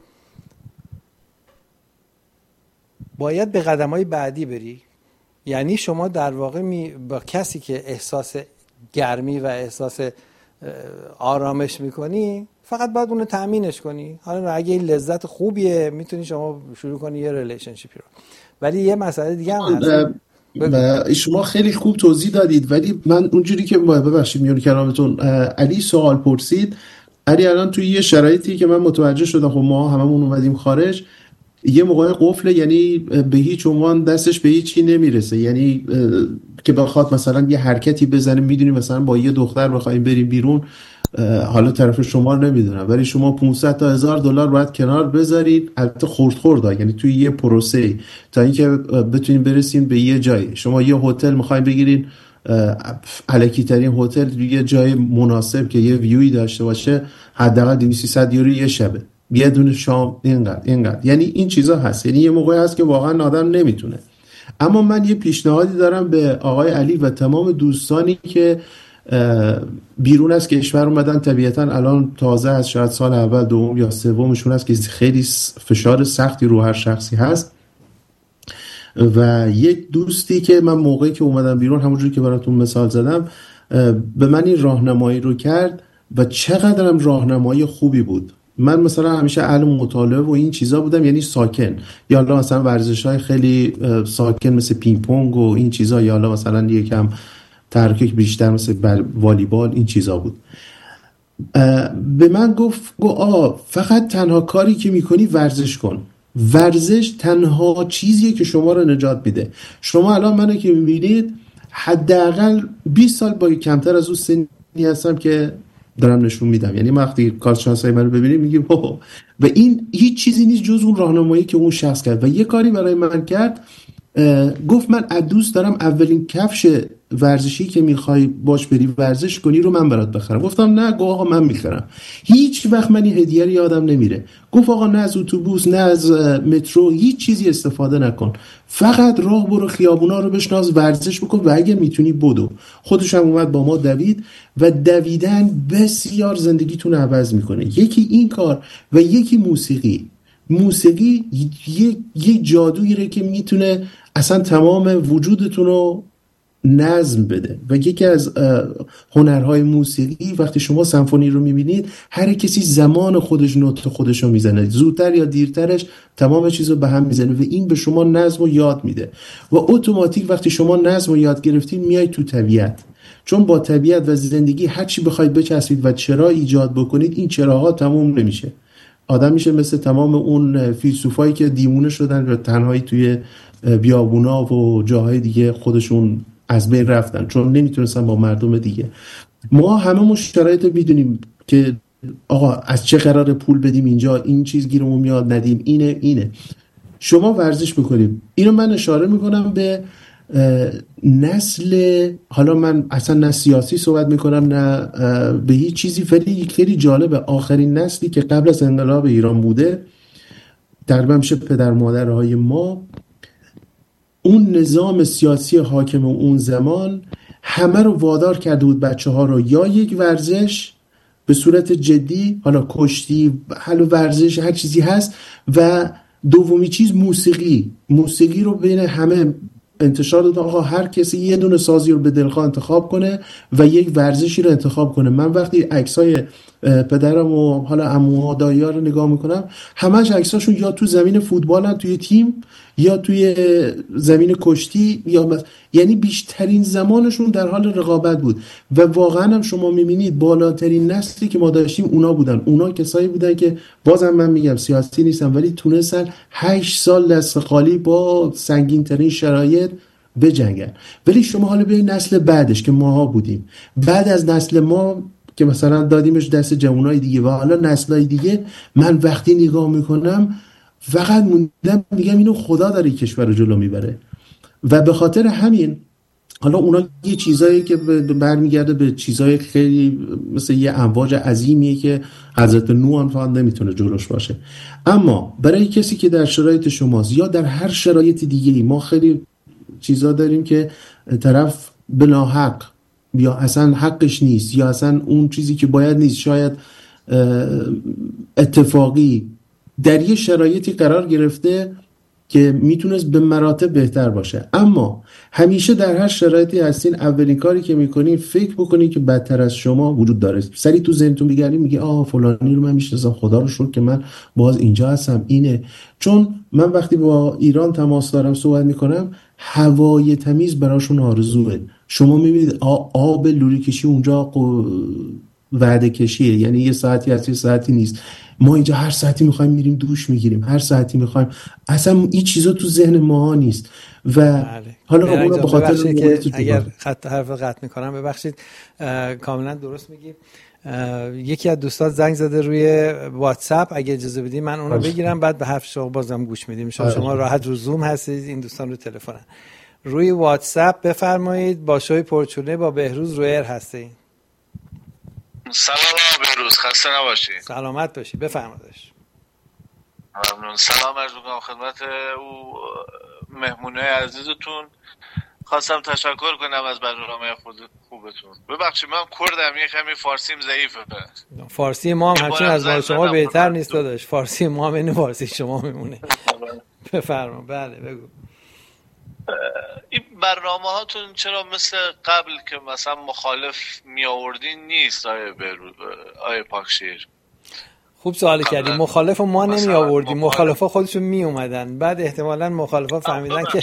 باید به قدم‌های بعدی بری. یعنی شما در واقع با کسی که احساس گرمی و احساس آرامش میکنی، فقط باید اونو تأمینش کنی. حالا اگه این لذت خوبیه، میتونی شما شروع کنی یه ریلیشنشیپی رو. ولی یه مسئله دیگه هم هست. شما خیلی خوب توضیح دادید، ولی من اونجوری که ببخشید میون کلامتون، علی سوال پرسید. علی الان توی یه شرایطی که من متوجه شدم، خب ما هممون اومدیم خارج، یه موقع قفله، یعنی به هیچ عنوان دستش به هیچی نمیرسه، یعنی که بخواد مثلا یه حرکتی بزنه، میدونی مثلا با یه دختر بخوایم بریم بیرون، حالا طرف شما رو نمیدونم، ولی شما 500 تا $1000 باید کنار بذارید، البته خرد یعنی توی یه پروسه تا اینکه بتونین برسین به یه جایی. شما یه هتل میخواین بگیرین، الکی ترین هتل، یه جای مناسب که یه ویوی داشته باشه، حداقل $200 یه شبه، یه دونه شام، اینقدر. یعنی این چیزا هست. یعنی یه موقعی هست که واقعا آدم نمیتونه. اما من یه پیشنهادی دارم به آقای علی و تمام دوستانی که بیرون از کشور اومدن، طبیعتا الان تازه از شاید سال اول، دوم یا سومشون است که خیلی فشار سختی رو هر شخصی هست. و یک دوستی که من موقعی که اومدم بیرون، همونجوری که براتون مثال زدم، به من این راهنمایی رو کرد و چقدرم راهنمایی خوبی بود. من مثلا همیشه اهل مطالعه و این چیزا بودم، یعنی ساکن، یا حالا مثلا ورزش‌های خیلی ساکن مثل پینگ پونگ و این چیزا، یا حالا مثلا یکم تحرک بیشتر مثل والیبال، این چیزا بود. به من گفت فقط تنها کاری که میکنی ورزش کن. ورزش تنها چیزیه که شما رو نجات میده. شما الان منو که میبینید حداقل 20 سال با کمتر از اون سنی هستم که دارم نشون میدم. یعنی وقتی کارت شناسایی منو ببینید میگیم و این هیچ چیزی نیست جز اون راهنمایی که اون شخص کرد. و یه کاری برای من کرد، گفت من دوست دارم اولین کفش ورزشی که میخوای باش بری ورزش کنی رو من برات بخرم. گفتم نه. گفت آقا من میخرم. هیچ وقت من این هدیه رو یادم نمیره. گفت آقا نه از اتوبوس نه از مترو هیچ چیزی استفاده نکن، فقط راه برو، خیابونا رو بشناس، ورزش بکن و اگه میتونی بدو. خودش هم اومد با ما دوید و دویدن بسیار زندگیتون عوض میکنه. یکی این کار و یکی موسیقی یک جادویی که میتونه اصلا تمام وجودتون رو نظم بده. و یکی از هنرهای موسیقی، وقتی شما سمفونی رو میبینید، هر کسی زمان خودش نوت خودش رو میزنه، زودتر یا دیرترش تمام چیز رو به هم میزنه و این به شما نظم رو یاد میده. و اتوماتیک وقتی شما نظم رو یاد گرفتین میای تو طبیعت، چون با طبیعت و زندگی هر چی بخواید بچسبید و چرا ایجاد بکنید، این چراها تموم نمیشه. آدم میشه مثل تمام اون فیلسوفایی که دیوونه شدن و تنهایی توی بیابونا و جاهای دیگه خودشون از بین رفتن چون نمیتونستن با مردم دیگه. ما همه شرایط رو میدونیم که آقا از چه قرار پول بدیم اینجا، این چیز گیرمون میاد ندیم، اینه. شما ورزش میکنیم. اینو من اشاره میکنم به نسل، حالا من اصلا نه سیاسی صحبت میکنم نه به هیچ چیزی، ولی خیلی جالبه آخرین نسلی که قبل از انقلاب ایران بوده تقریبا میشه پدر مادرهای ما، اون نظام سیاسی حاکم اون زمان همه رو وادار کرده بود بچه ها رو یا یک ورزش به صورت جدی، حالا کشتی، حالا ورزش، هر چیزی هست، و دومی چیز موسیقی رو بین همه انتشار داد. آقا هر کسی یه دونه سازی رو به دلخواه انتخاب کنه و یک ورزشی رو انتخاب کنه. من وقتی عکسای پدرم و حالا عموها دایی‌ها رو نگاه میکنم، همش عکساشون یا تو زمین فوتبالن توی تیم یا توی زمین کشتی، یعنی بیشترین زمانشون در حال رقابت بود. و واقعا هم شما میبینید بالاترین نسلی که ما داشتیم اونا بودن. اونا کسایی بودن که بازم من میگم سیاسی نیستن ولی تونستن 8 سال دست خالی با سنگین ترین شرایط بجنگن. ولی شما حالا به نسل بعدش که ماها بودیم، بعد از نسل ما که مثلا دادیمش دست جوانای دیگه و حالا نسلای دیگه، من وقتی نگاه میکنم فقط موندم میگم اینو خدا داره کشور رو جلو میبره. و به خاطر همین حالا اونا یه چیزایی که برمیگرده به چیزای خیلی مثل یه امواج عظیمیه که حضرت نوح هم فقط نمیتونه جلوش باشه. اما برای کسی که در شرایط شماست یا در هر شرایط دیگه‌ای، ما خیلی چیزا داریم که طرف بناحق یا اصلا حقش نیست یا اصلا اون چیزی که باید نیست، شاید اتفاقی در یه شرایطی قرار گرفته که میتونست به مراتب بهتر باشه. اما همیشه در هر شرایطی هستین، اولین کاری که میکنین فکر بکنین که بدتر از شما وجود داره. سری تو ذهنتون میگردین میگه فلانی رو من میشناسم، خدا رو شکر که من باز اینجا هستم. اینه چون من وقتی با ایران تماس دارم صحبت میکنم، هوای تمیز براشون آرزوه. شما میبینید آب لوله کشی اونجا وعده کشیه، یعنی یه ساعتی هست یه ساعتی نیست. ما اینجا هر ساعتی میخوایم میریم دوش میگیریم، هر ساعتی میخوایم، اصلا این چیزا تو ذهن ما نیست. و بله. حالا اون به خاطر که اگر حرف قطع میکنم ببخشید، کاملا درست میگی. یکی از دوستان زنگ زده روی واتساپ، اگه اجازه بدید من اون رو بگیرم بعد به حرف شما بازم گوش میدیم. شما راحت رو زوم هستید، این دوستان رو تلفنن. روی واتساپ بفرمایید. با شوی پرچونه با بهروز رویر هستید. سلام بهروز، خسته نباشی. سلامت باشی، بفرمایید. ممنون. سلام عرض می‌کنم خدمت او مهمونه عزیزتون. خواستم تشکر کنم از برنامه خوبتون. ببخشید من کردم، یه کمی فارسیم ضعیفه. فارسی ما هم همچنین از ما شما بهتر نیست داداش. فارسی ما هم اینو فارسی شما میمونه. بفرما. بله بگو. این برنامه هاتون چرا مثل قبل که مثلا مخالف می آوردین نیست آیه پاکشیر؟ خوب سوال کردی. مخالف ما نمی آوردیم، مخالفا خودشون می اومدن. بعد احتمالاً مخالفا فهمیدن که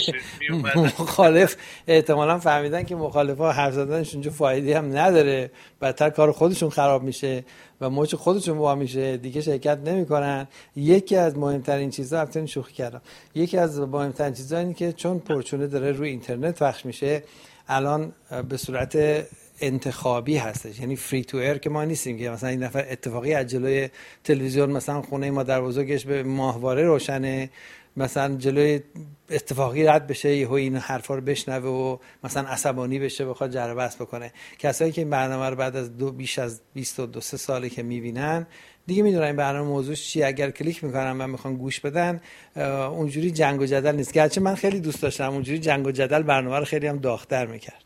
مخالفا حرف زدنشون جو فایده‌ای هم نداره، بدتر کار خودشون خراب میشه و موج خودشون وا میشه، دیگه شرکت نمیکنن. یکی از مهمترین چیزا، البته شوخی کردم، یکی از مهمترین چیزا اینه که چون پرچونه داره روی اینترنت پخش میشه، الان به صورت انتخابی هستش، یعنی فری تو ایر که ما نیستیم که مثلا این نفر اتفاقی از جلوی تلویزیون، مثلا خونه ما در بزرگش به ماهواره روشنه، مثلا جلوی اتفاقی رد بشه یهو این حرفا رو بشنوه و مثلا عصبانی بشه بخواد جر بحث بکنه. کسایی که این برنامه رو بعد از بیش از 22 ساله که میبینن دیگه میدونن این برنامه موضوعش چیه. اگر کلیک میکنن و میخوان گوش بدن، اونجوری جنگ و جدل نیست. گرچه من خیلی دوست داشتم اونجوری جنگ و جدل برنامه رو خیلی هم داغ‌تر میکرد.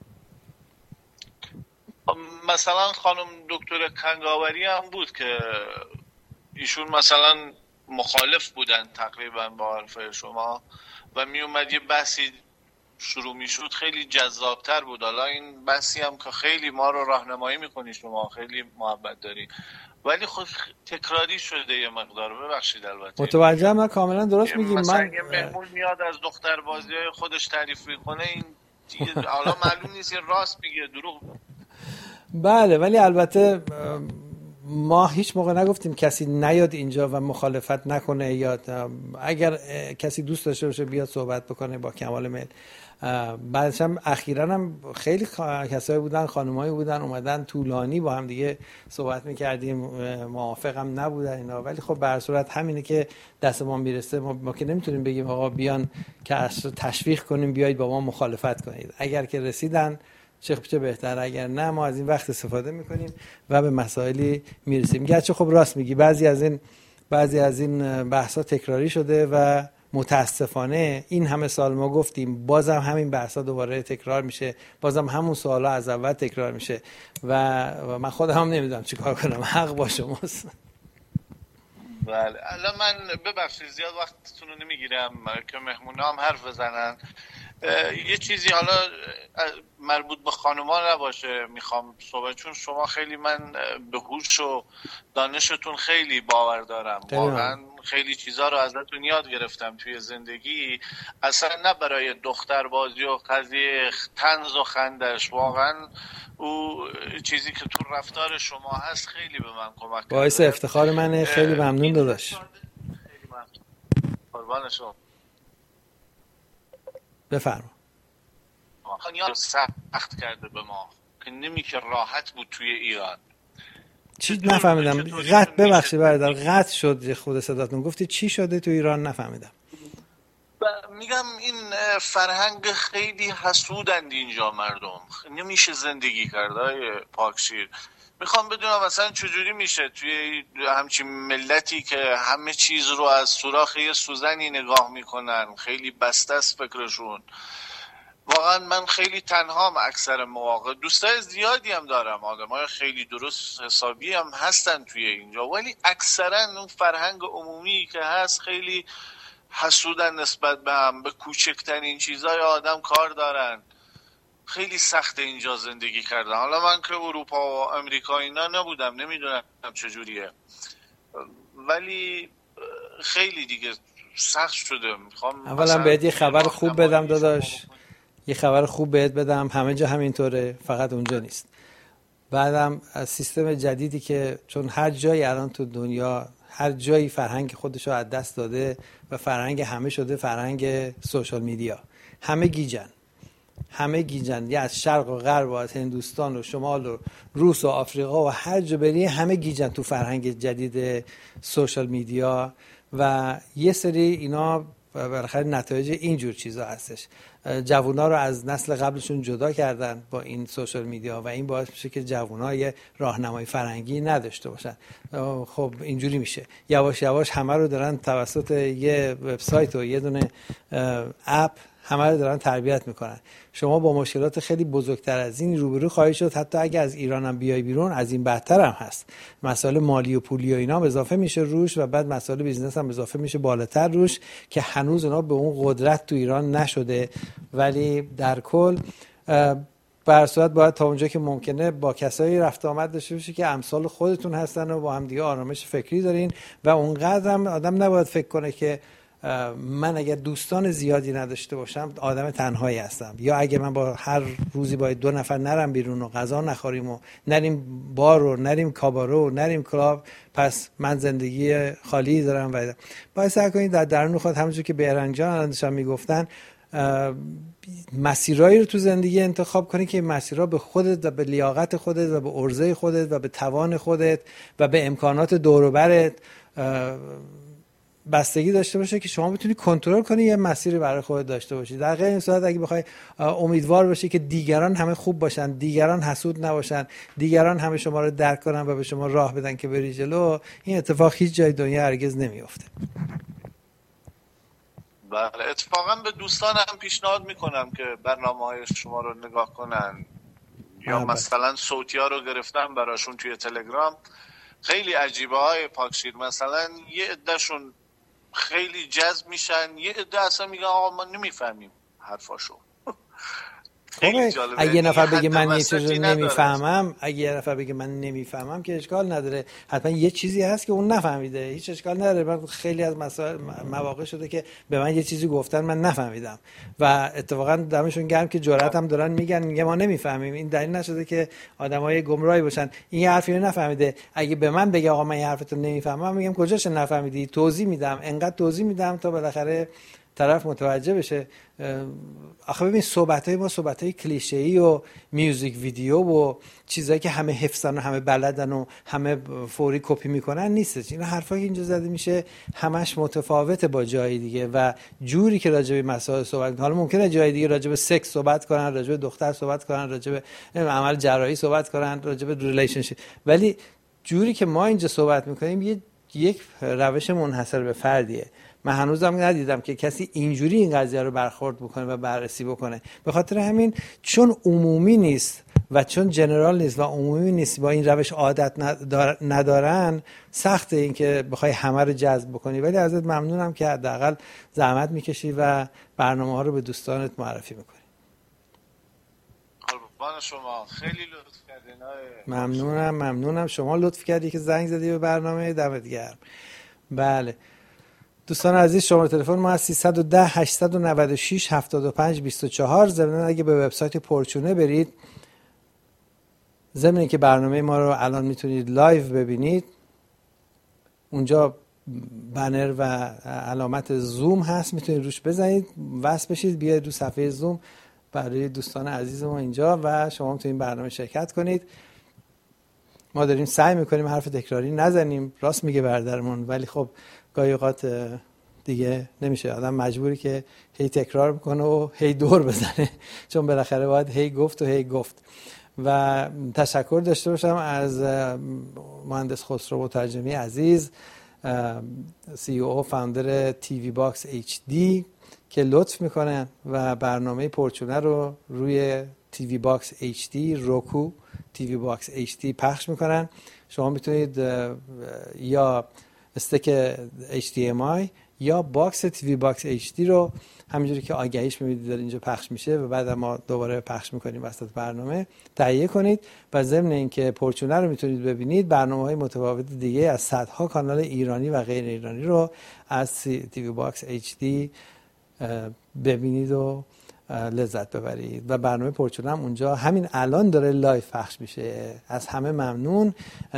مثلا خانم دکتر کنگاوری هم بود که ایشون مثلا مخالف بودن تقریبا با حرفای شما و می اومد یه بحثی شروع میشد خیلی جذابتر بود. حالا این بحثی هم که خیلی ما رو راهنمایی میکنی شما، خیلی محبت داری، ولی خود تکراری شده یه مقدار. ببخشید البته متوجهم، من کاملا درست میگیم. من یه مهمون میاد از دختر بازی‌های خودش تعریف میکنه، این حالا معلوم نیست راست میگه دروغ. بله، ولی البته ما هیچ موقع نگفتیم کسی نیاد اینجا و مخالفت نکنه، یا اگر کسی دوست داشته باشه بیاد صحبت بکنه با کمال میل. بعدش هم اخیراً هم خیلی کسایی بودن، خانمایی بودن اومدن طولانی با هم دیگه صحبت میکردیم، موافقم نبودن اینا، ولی خب به هر صورت همینه که دست ما میرسه. ما که نمیتونیم بگیم آقا بیان که تشویق کنیم بیایید با ما مخالفت کنید. اگر که رسیدن چه بهتر، اگر نه ما از این وقت استفاده میکنیم و به مسائلی میرسیم. گرچه خب راست میگی بعضی از این بحثا تکراری شده و متاسفانه این همه سال ما گفتیم بازم همین بحثا دوباره تکرار میشه، بازم همون سوالا از اول تکرار میشه و من خودم هم نمیدونم چیکار کنم. حق با شماست. بله الان من ببخشید زیاد وقتتون رو نمیگیرم که مهمونا هم حرف بزنن. یه چیزی حالا مربوط به خانوما نباشه میخوام صحبت، چون شما خیلی من به هوش و دانشتون خیلی باور دارم، واقعا خیلی چیزا رو ازتون یاد گرفتم توی زندگی، اصلا نه برای دختر بازی و قضیه طنز و خندش، واقعا او چیزی که تو رفتار شما هست خیلی به من کمک کرده. باعث افتخار منه. خیلی ممنون داداش. خیلی ممنون. قربان شما. بفرما. خانیار سخت کرده به ما که نمیشه راحت بود توی ایران. چی نفهمیدم؟ ببخشید برادر قطع شد خود صداتون. گفتی چی شده تو ایران؟ نفهمیدم. میگم این فرهنگ خیلی حسودند اینجا مردم، نمیشه زندگی کرد پاکشیر. میخوام بدونم مثلا چجوری میشه توی همچین ملتی که همه چیز رو از سوراخ یه سوزنی نگاه میکنن، خیلی بسته است فکرشون. واقعا من خیلی تنهام اکثر مواقع، دوستای زیادی هم دارم، آدمای خیلی درست حسابی هم هستن توی اینجا، ولی اکثرا اون فرهنگ عمومی که هست خیلی حسودن نسبت به هم، به کوچکترین چیزای آدم کار دارن. خیلی سخت اینجا زندگی کردن. حالا من که اروپا و امریکا اینا نبودم، نمیدونم چجوریه، ولی خیلی دیگه سخت شده. میخوام اولا بهت یه خبر خوب بدم داداش، یه خبر خوب بهت بدم، همه جا همینطوره، فقط اونجا نیست. بعدم از سیستم جدیدی که چون هر جایی الان تو دنیا هر جایی فرهنگ خودشو از دست داده و فرهنگ همه شده فرهنگ سوشال میدیا، همه گیجن، یه از شرق و غرب و از هندوستان و شمال و روس و آفریقا و هر جا بری همه گیجن تو فرهنگ جدید سوشال میدیا و یه سری اینا بالاخره نتایج اینجور چیزا هستش. جوونا رو از نسل قبلشون جدا کردن با این سوشال میدیا و این باعث میشه که جوونا یه راهنمای فرهنگی نداشته باشن. خب اینجوری میشه یواش یواش همه رو دارن توسط یه وبسایت و یه دونه اپ همه رو دارن تربیت میکنن. شما با مشکلات خیلی بزرگتر از این روبرو خواهید شد. حتی اگه از ایران هم بیای بیرون از این بدتر هم هست. مسائل مالی و پولی و اینا هم اضافه میشه روش و بعد مسائل بیزنس هم اضافه میشه بالاتر روش که هنوز اونا به اون قدرت تو ایران نشده. ولی در کل به هر صورت باید تا اونجا که ممکنه با کسایی رفت آمد داشته باشی که امثال خودتون هستن و با هم دیگه آرامش فکری دارین و اونقدر هم آدم نباید فکر کنه که من اگر دوستان زیادی نداشته باشم آدم تنهایی هستم، یا اگه من با هر روزی باید 2 نفر نرم بیرون و غذا نخوریم و نریم بار و نریم کابارو و نریم کلاب پس من زندگی خالی دارم. و باید سعی کنید در درون خود همونجور که بیرنگ جان داشتن میگفتن مسیرایی رو تو زندگی انتخاب کنی که مسیرها به خودت و به لیاقت خودت و به عرضه خودت و به توان خودت و به امکانات دور و برت بستگی داشته باشه که شما بتونی کنترل کنی یه مسیری برای خودت داشته باشی. در غیر این صورت اگه بخوای امیدوار باشی که دیگران همه خوب باشن، دیگران حسود نباشن، دیگران همه شما رو درک کنن و به شما راه بدن که بری جلو، این اتفاق هیچ جای دنیا هرگز نمیفته. بله اتفاقا به دوستانم پیشنهاد میکنم که برنامه‌های شما رو نگاه کنن یا مثلا صوتی‌ها رو گرفتم براشون توی تلگرام، خیلی عجیبه های پاکشیر. مثلا یه عده‌شون خیلی جذب میشن، یه عده اصلا میگن آقا ما نمیفهمیم حرفاشو. خب اگه یه نفر بگه من یه چیزی نمیفهمم، اگه یه نفر بگه من نمیفهمم که اشکال نداره، حتما یه چیزی هست که اون نفهمیده، هیچ اشکال نداره. من خیلی از مسائل مواقع شده که به من یه چیزی گفتن من نفهمیدم و اتفاقا دمشون گرم که جرأت هم دارن میگه ما نمیفهمیم. این دلیل نشده که آدمای گمراهی باشن. این یه حرفی رو نفهمیده، اگه به من بگه آقا من این حرفتو نمیفهمم، میگم کجاش نفهمیدی؟ توضیح میدم، انقدر توضیح میدم تا بالاخره طرف متوجه بشه. آخه ببین صحبت‌های ما صحبت‌های کلیشه‌ای و میوزیک ویدیو و چیزایی که همه حفظن و همه بلدن و همه فوری کپی میکنن نیست. این حرفایی که اینجا زده میشه همش متفاوته با جای دیگه و جوری که راجع به مسائل صحبت می‌کنن. حالا ممکنه جای دیگه راجع به سکس صحبت کنن، راجع به دختر صحبت کنن، راجع به عمل جراحی صحبت کنن، راجع به ریلیشنشیپ، ولی جوری که ما اینجا صحبت می‌کنیم یک روش منحصر به فردیه. من هنوزم ندیدم که کسی اینجوری این قضیه رو برخورد بکنه و بررسی بکنه. به خاطر همین چون عمومی نیست و چون جنرال نیست و عمومی نیست، با این روش عادت ندارن، سخته این که بخوای همه رو جذب بکنی. ولی ازت ممنونم که حداقل زحمت میکشی و برنامه ها رو به دوستانت معرفی میکنی. قربان شما، خیلی لطف کردین. ممنونم شما لطف کردی که زنگ زدی به برنامه. دمت گرم. بله دوستان عزیز، شماره تلفن ما از 310 896 75 24. ضمن اگه به وبسایت پورچونه برید، ضمن اینکه برنامه ما رو الان میتونید لایو ببینید، اونجا بنر و علامت زوم هست، میتونید روش بزنید، وصل بشید، بیاید رو صفحه زوم برای دوستان عزیز ما اینجا و شما میتونید برنامه شرکت کنید. ما داریم سعی میکنیم حرف تکراری نزنیم، راست میگه برادرمون، ولی خب گاهی اوقات دیگه نمیشه، آدم مجبوری که هی تکرار بکنه و هی دور بزنه، چون بالاخره باید هی گفت. و تشکر داشته باشم از مهندس خسرو مترجمی عزیز، CEO فاوندر تیوی باکس HD که لطف میکنن و برنامه پورچونه رو روی تیوی باکس HD روکو تیوی باکس HD پخش میکنن. شما میتونید یا استک HDMI یا باکس تیوی باکس HD رو همینجوری که آگهیش میبینید داره اینجا پخش میشه و بعد ما دوباره پخش میکنیم وسط برنامه، تهیه کنید و ضمن اینکه پورچونه رو میتونید ببینید، برنامه‌های متفاوت دیگه از صدها کانال ایرانی و غیر ایرانی رو از تیوی باکس HD ببینید و لذت ببرید. و برنامه پورچونه هم اونجا همین الان داره لایو پخش میشه. از همه ممنون.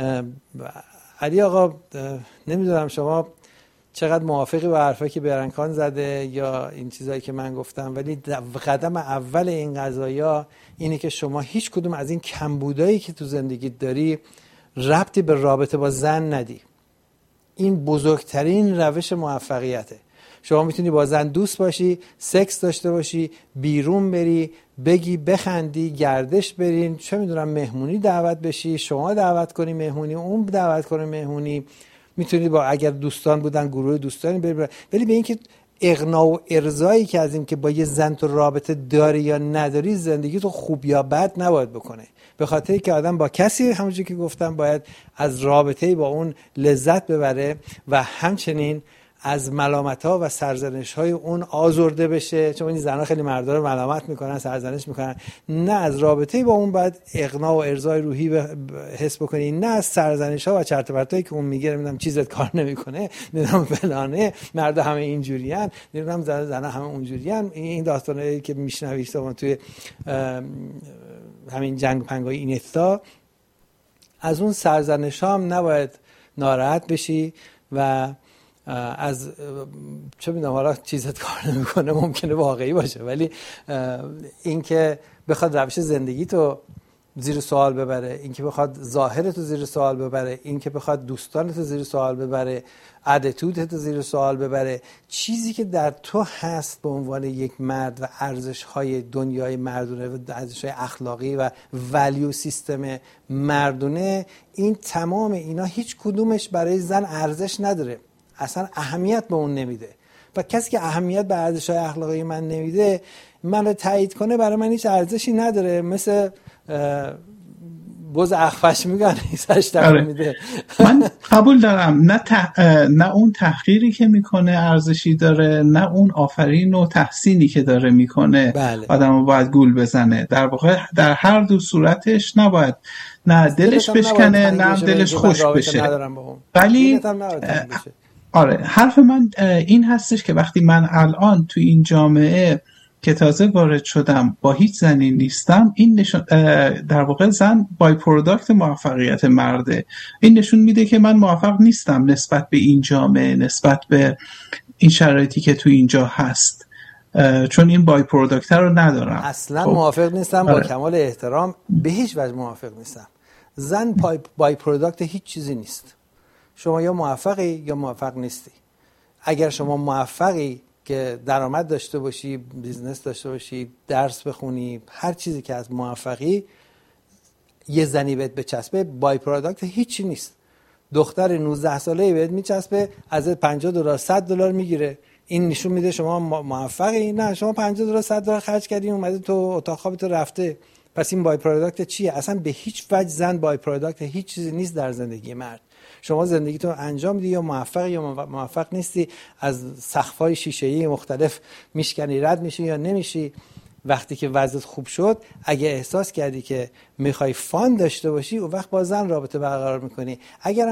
علی آقا نمیدونم شما چقدر موافقی با حرفایی که برنکان زده یا این چیزایی که من گفتم، ولی قدم اول این قضایا اینه که شما هیچ کدوم از این کمبودایی که تو زندگیت داری ربطی به رابطه با زن ندی. این بزرگترین روش موفقیته. شما میتونی با زن دوست باشی، سکس داشته باشی، بیرون بری، بگی بخندی، گردش برین، چه میدونم مهمونی دعوت بشی، شما دعوت کنی مهمونی، اون دعوت کنه مهمونی، میتونید با اگر دوستان بودن گروه دوستانی برید. ولی به اینکه اقناع و ارضایی که از این که با یه زن تو رابطه داری یا نداری زندگی تو خوب یا بد نباید بکنه. به خاطر که آدم با کسی همونجوری که گفتم باید از رابطه‌ای با اون لذت ببره و همچنین از ملامت‌ها و سرزنش‌های اون آزرده بشه، چون این زن‌ها خیلی مردا رو ملامت میکنن، سرزنش میکنن. نه از رابطه‌ای با اون باید اقناع و ارضای روحی حس بکنی، نه از سرزنش‌ها و چرت و پرتایی که اون میگه نمیدونم چیزت کار نمیکنه، نمیدونم فلانه، مردا همه اینجوریان، نمیدونم زن‌ها همه اونجوریان. این داستانایی که میشنوید شما توی همین جنگ پنگای اینستا، از اون سرزنش‌ها هم نباید ناراحت بشی و از چه میدونم حالا چیزت کار نمیکنه ممکنه واقعی باشه، ولی اینکه بخواد روش زندگی تو زیر سوال ببره، اینکه بخواد ظاهرت رو زیر سوال ببره، اینکه بخواد دوستانت رو زیر سوال ببره، اتیتودت رو زیر سوال ببره، چیزی که در تو هست به عنوان یک مرد و ارزش‌های دنیای مردونه و ارزش‌های اخلاقی و ولیو سیستم مردونه، این تمام اینا هیچ کدومش برای زن ارزش نداره، اصلا اهمیت به اون نمیده. و کسی که اهمیت به ارزش‌های اخلاقی من نمیده، منو تایید کنه برای من هیچ ارزشی نداره. مثل بز اخفش میگن سرش تکون میده. من قبول دارم نه اون تحقیری که میکنه ارزشی داره، نه اون آفرین و تحسینی که داره میکنه آدمو باید گول بزنه. در واقع در هر دو صورتش نباید نه دلش بشکنه نه دلش خوش بشه. ولی آره حرف من این هستش که وقتی من الان تو این جامعه که تازه وارد شدم با هیچ زنی نیستم، این نشون در واقع زن بای پروداکت موفقیت مرده. این نشون میده که من موفق نیستم نسبت به این جامعه، نسبت به این شرایطی که تو اینجا هست، چون این بای پروداکت رو ندارم. اصلا موافق نیستم. با کمال احترام به هیچ وجه موافق نیستم. زن بای پروداکت هیچ چیزی نیست. شما یا موفقی یا موفق نیستی. اگر شما موفقی که درآمد داشته باشی، بیزنس داشته باشی، درس بخونی، هر چیزی که از موفقی یه زنی بهت بچسبه، بای پروداکت هیچی نیست. دختر 19 ساله‌ای بهت میچسبه، ازت $50 $100 میگیره. این نشون میده شما موفقی؟ نه، شما $50 $100 خرج کردی اومده تو اتاق خوابت رفته. پس این بای پروداکت چیه؟ اصلا به هیچ وجه زن بای پروداکت هیچ چیزی نیست در زندگی مرد. شما زندگیتون انجام میدی، یا موفقی یا موفق نیستی، از سقف‌های شیشه‌ای مختلف میشکنی، رد میشی یا نمیشی. وقتی که وضعیت خوب شد، اگه احساس کردی که میخوای فان داشته باشی، اون وقت با زن رابطه برقرار میکنی. اگر